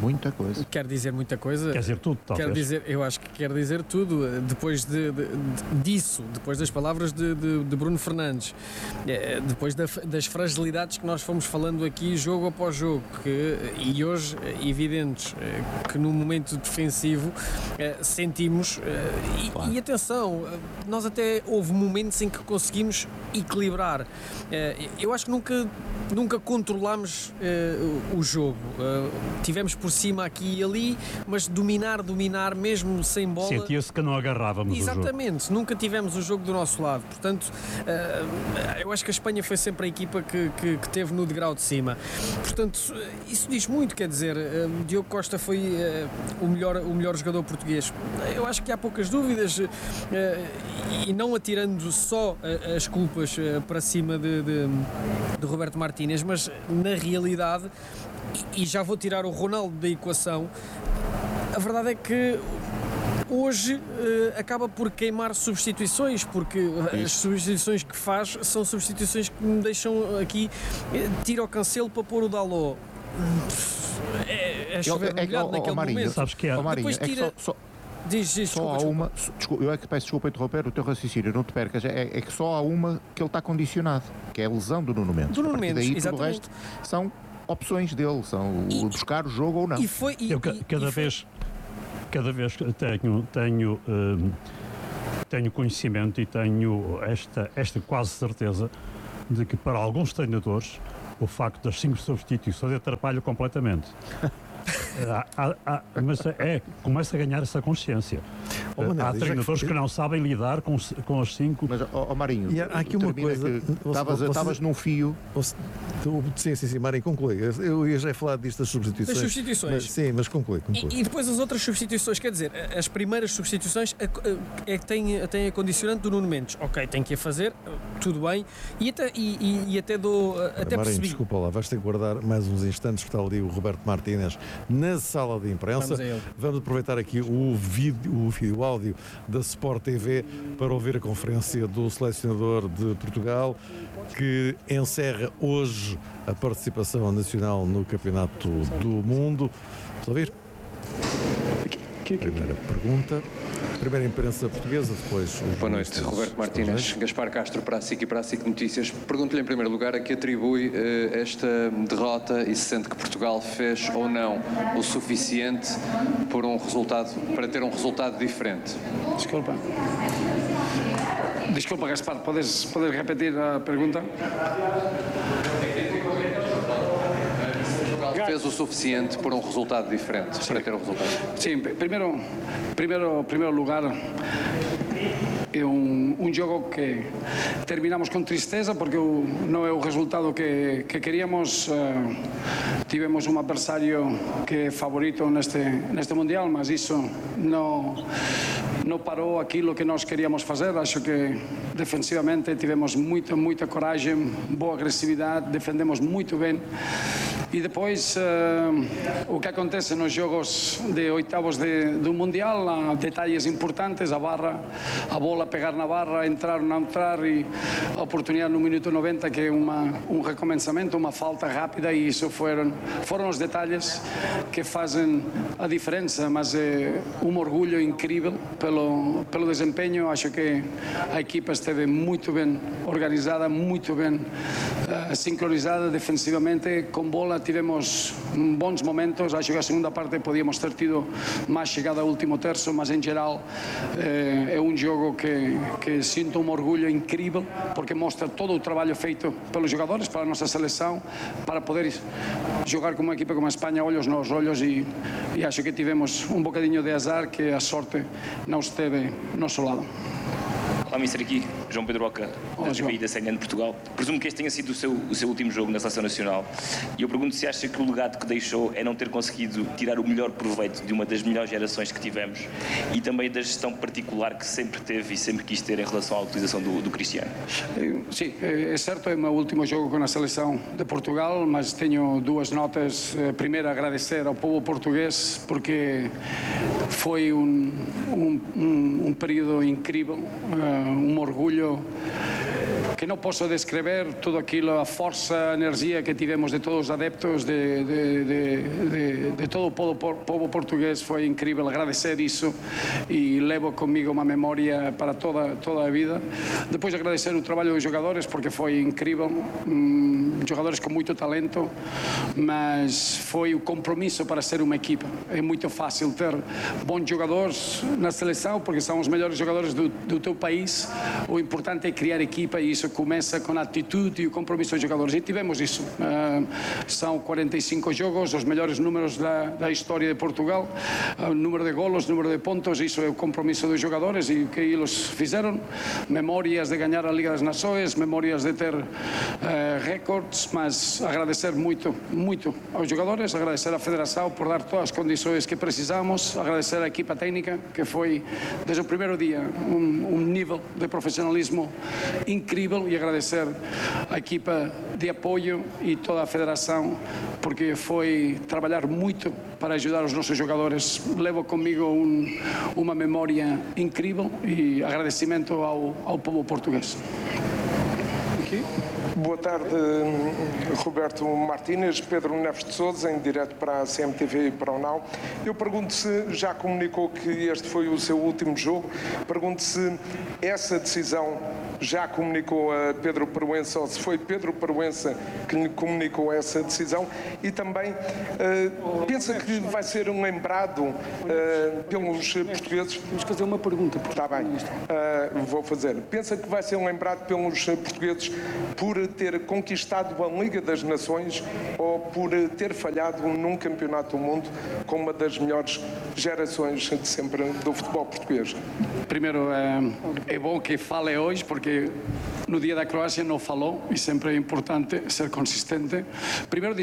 muita coisa. Quer dizer muita coisa. Quer dizer tudo, talvez. Quer dizer, eu acho que quer dizer tudo. Depois de, de, de, disso, depois das palavras de, de, de Bruno Fernandes, depois da, das fragilidades que nós fomos falando aqui jogo após jogo, que, e hoje evidentes, que no momento defensivo sentimos, e, claro. e atenção, nós até houve momentos em que conseguimos equilibrar. Eu acho que nunca, nunca controlámos o jogo. Tivemos por cima aqui e ali, mas dominar, dominar mesmo sem bola. Sentia-se que não agarrávamos Exatamente, o jogo. Nunca tivemos o jogo do nosso lado. Portanto, uh, eu acho que a Espanha foi sempre a equipa que, que, que teve no degrau de cima. Portanto, isso diz muito, quer dizer, uh, Diogo Costa foi uh, o, melhor, o melhor jogador português. Eu acho que há poucas dúvidas, uh, e não atirando só uh, as culpas uh, para cima de, de, de Roberto Martínez, mas na realidade, e, e já vou tirar o Ronaldo da equação, a verdade é que hoje uh, acaba por queimar substituições, porque Isso. as substituições que faz são substituições que me deixam aqui, tira o Cancelo para pôr o Dalot. É, é chover é, é, naquele oh, Marinho, momento. Sabes que é? Oh, Marinho, Depois tira... é que só, só... Diz, diz, só desculpa, há desculpa. uma, desculpa, eu é que peço desculpa interromper o teu raciocínio, não te percas, é, é que só há uma que ele está condicionado, que é a lesão do Nuno Mendes. Do Nuno Mendes, daí exatamente. Tudo o resto são opções dele, são e, buscar o jogo ou não. E foi, e, eu e, cada e vez foi... cada vez que tenho tenho hum, tenho conhecimento e tenho esta esta quase certeza de que para alguns treinadores o facto das cinco substituições atrapalha completamente. há, há, há, mas é, começa a ganhar essa consciência. Oh, Manel, há treinadores que... que não sabem lidar com, com as cinco. Mas, ó oh, oh Marinho, e há aqui uma coisa. Estavas num fio. Sim, sim, sim, Marinho, conclui. Eu ia já falar disto das substituições. Das substituições. Mas, sim, mas conclui. conclui. E, e depois as outras substituições, quer dizer, as primeiras substituições é que têm, têm a condicionante do Nuno Mendes. Ok, tem que a fazer, tudo bem. E até, e, e, e até dou. Ora, até Marinho, percebi. Desculpa lá, vais ter que guardar mais uns instantes, porque está ali o Roberto Martínez na sala de imprensa. Vamos, Vamos aproveitar aqui o vídeo, o vídeo áudio da Sport T V para ouvir a conferência do selecionador de Portugal, que encerra hoje a participação nacional no Campeonato do Mundo. Vamos ouvir? Primeira pergunta. Primeira imprensa portuguesa, depois... Boa noite, Roberto Martínez, Gaspar Castro para a SIC e para a SIC Notícias. Pergunto-lhe em primeiro lugar a que atribui uh, esta derrota e se sente que Portugal fez ou não o suficiente por um resultado, para ter um resultado diferente. Desculpa. Desculpa, Gaspar, podes, podes repetir a pergunta? Fez o suficiente por um resultado diferente, para ter um resultado? Sim, primeiro, primeiro, primeiro lugar, é um, um jogo que terminamos com tristeza porque o, não é o resultado que, que queríamos. Uh, tivemos um adversário que é favorito neste, neste Mundial, mas isso não, não parou aquilo que nós queríamos fazer. Acho que defensivamente tivemos muita, muita coragem, boa agressividade, defendemos muito bem. E depois, uh, o que acontece nos jogos de oitavos de, do Mundial, há detalhes importantes, a barra, a bola pegar na barra, entrar ou não entrar, e a oportunidade no minuto noventa, que é uma, um recomeçamento, uma falta rápida, e isso foram, foram os detalhes que fazem a diferença, mas é um orgulho incrível pelo, pelo desempenho. Acho que a equipa esteve muito bem organizada, muito bem uh, sincronizada defensivamente, com bola tivemos bons momentos. Acho que a segunda parte podíamos ter tido mais chegada ao último terço, mas em geral eh, é um jogo que, que sinto um orgulho incrível, porque mostra todo o trabalho feito pelos jogadores, para a nossa seleção, para poder jogar com uma equipa como a Espanha, olhos nos olhos, e, e acho que tivemos um bocadinho de azar, que a sorte não esteve no nosso lado. Olá, mister, aqui João Pedro Oca, da T V I da C N N de Portugal. Presumo que este tenha sido o seu, o seu último jogo na Seleção Nacional, e eu pergunto se acha que o legado que deixou é não ter conseguido tirar o melhor proveito de uma das melhores gerações que tivemos, e também da gestão particular que sempre teve e sempre quis ter em relação à utilização do, do Cristiano. Sim, é certo, é o meu último jogo com a Seleção de Portugal, mas tenho duas notas. Primeiro, agradecer ao povo português, porque foi um, um, um, um período incrível, um orgulho que que não posso descrever tudo aquilo, a força, a energia que tivemos de todos os adeptos, de, de, de, de, de todo o povo, povo português, foi incrível, agradecer isso e levo comigo uma memória para toda, toda a vida. Depois agradecer o trabalho dos jogadores, porque foi incrível, hum, jogadores com muito talento, mas foi o compromisso para ser uma equipa. É muito fácil ter bons jogadores na seleção, porque são os melhores jogadores do, do teu país. O importante é criar equipa e isso começa com a atitude e o compromisso dos jogadores. E tivemos isso. Uh, são quarenta e cinco jogos, os melhores números da, da história de Portugal, o uh, número de golos, número de pontos, isso é o compromisso dos jogadores e o que eles fizeram. Memórias de ganhar a Liga das Nações, memórias de ter uh, recordes, mas agradecer muito, muito aos jogadores, agradecer à Federação por dar todas as condições que precisamos, agradecer à equipa técnica, que foi desde o primeiro dia um, um nível de profissionalismo incrível, e agradecer à equipa de apoio e toda a Federação, porque foi trabalhar muito para ajudar os nossos jogadores. Levo comigo um, uma memória incrível e agradecimento ao, ao povo português. Aqui. Boa tarde, Roberto Martínez, Pedro Neves de Sousa, em direto para a C M T V e para o Now. Eu pergunto se já comunicou que este foi o seu último jogo, pergunto se essa decisão já comunicou a Pedro Proença ou se foi Pedro Proença que lhe comunicou essa decisão, e também uh, pensa que vai ser um lembrado uh, pelos portugueses. Vamos fazer uma pergunta. Está bem, uh, vou fazer. Pensa que vai ser lembrado pelos portugueses por ter conquistado a Liga das Nações ou por ter falhado num campeonato do mundo com uma das melhores gerações de sempre do futebol português? Primeiro, é, é bom que fale hoje, porque no dia da Croácia não falou e sempre é importante ser consistente. Primeiro,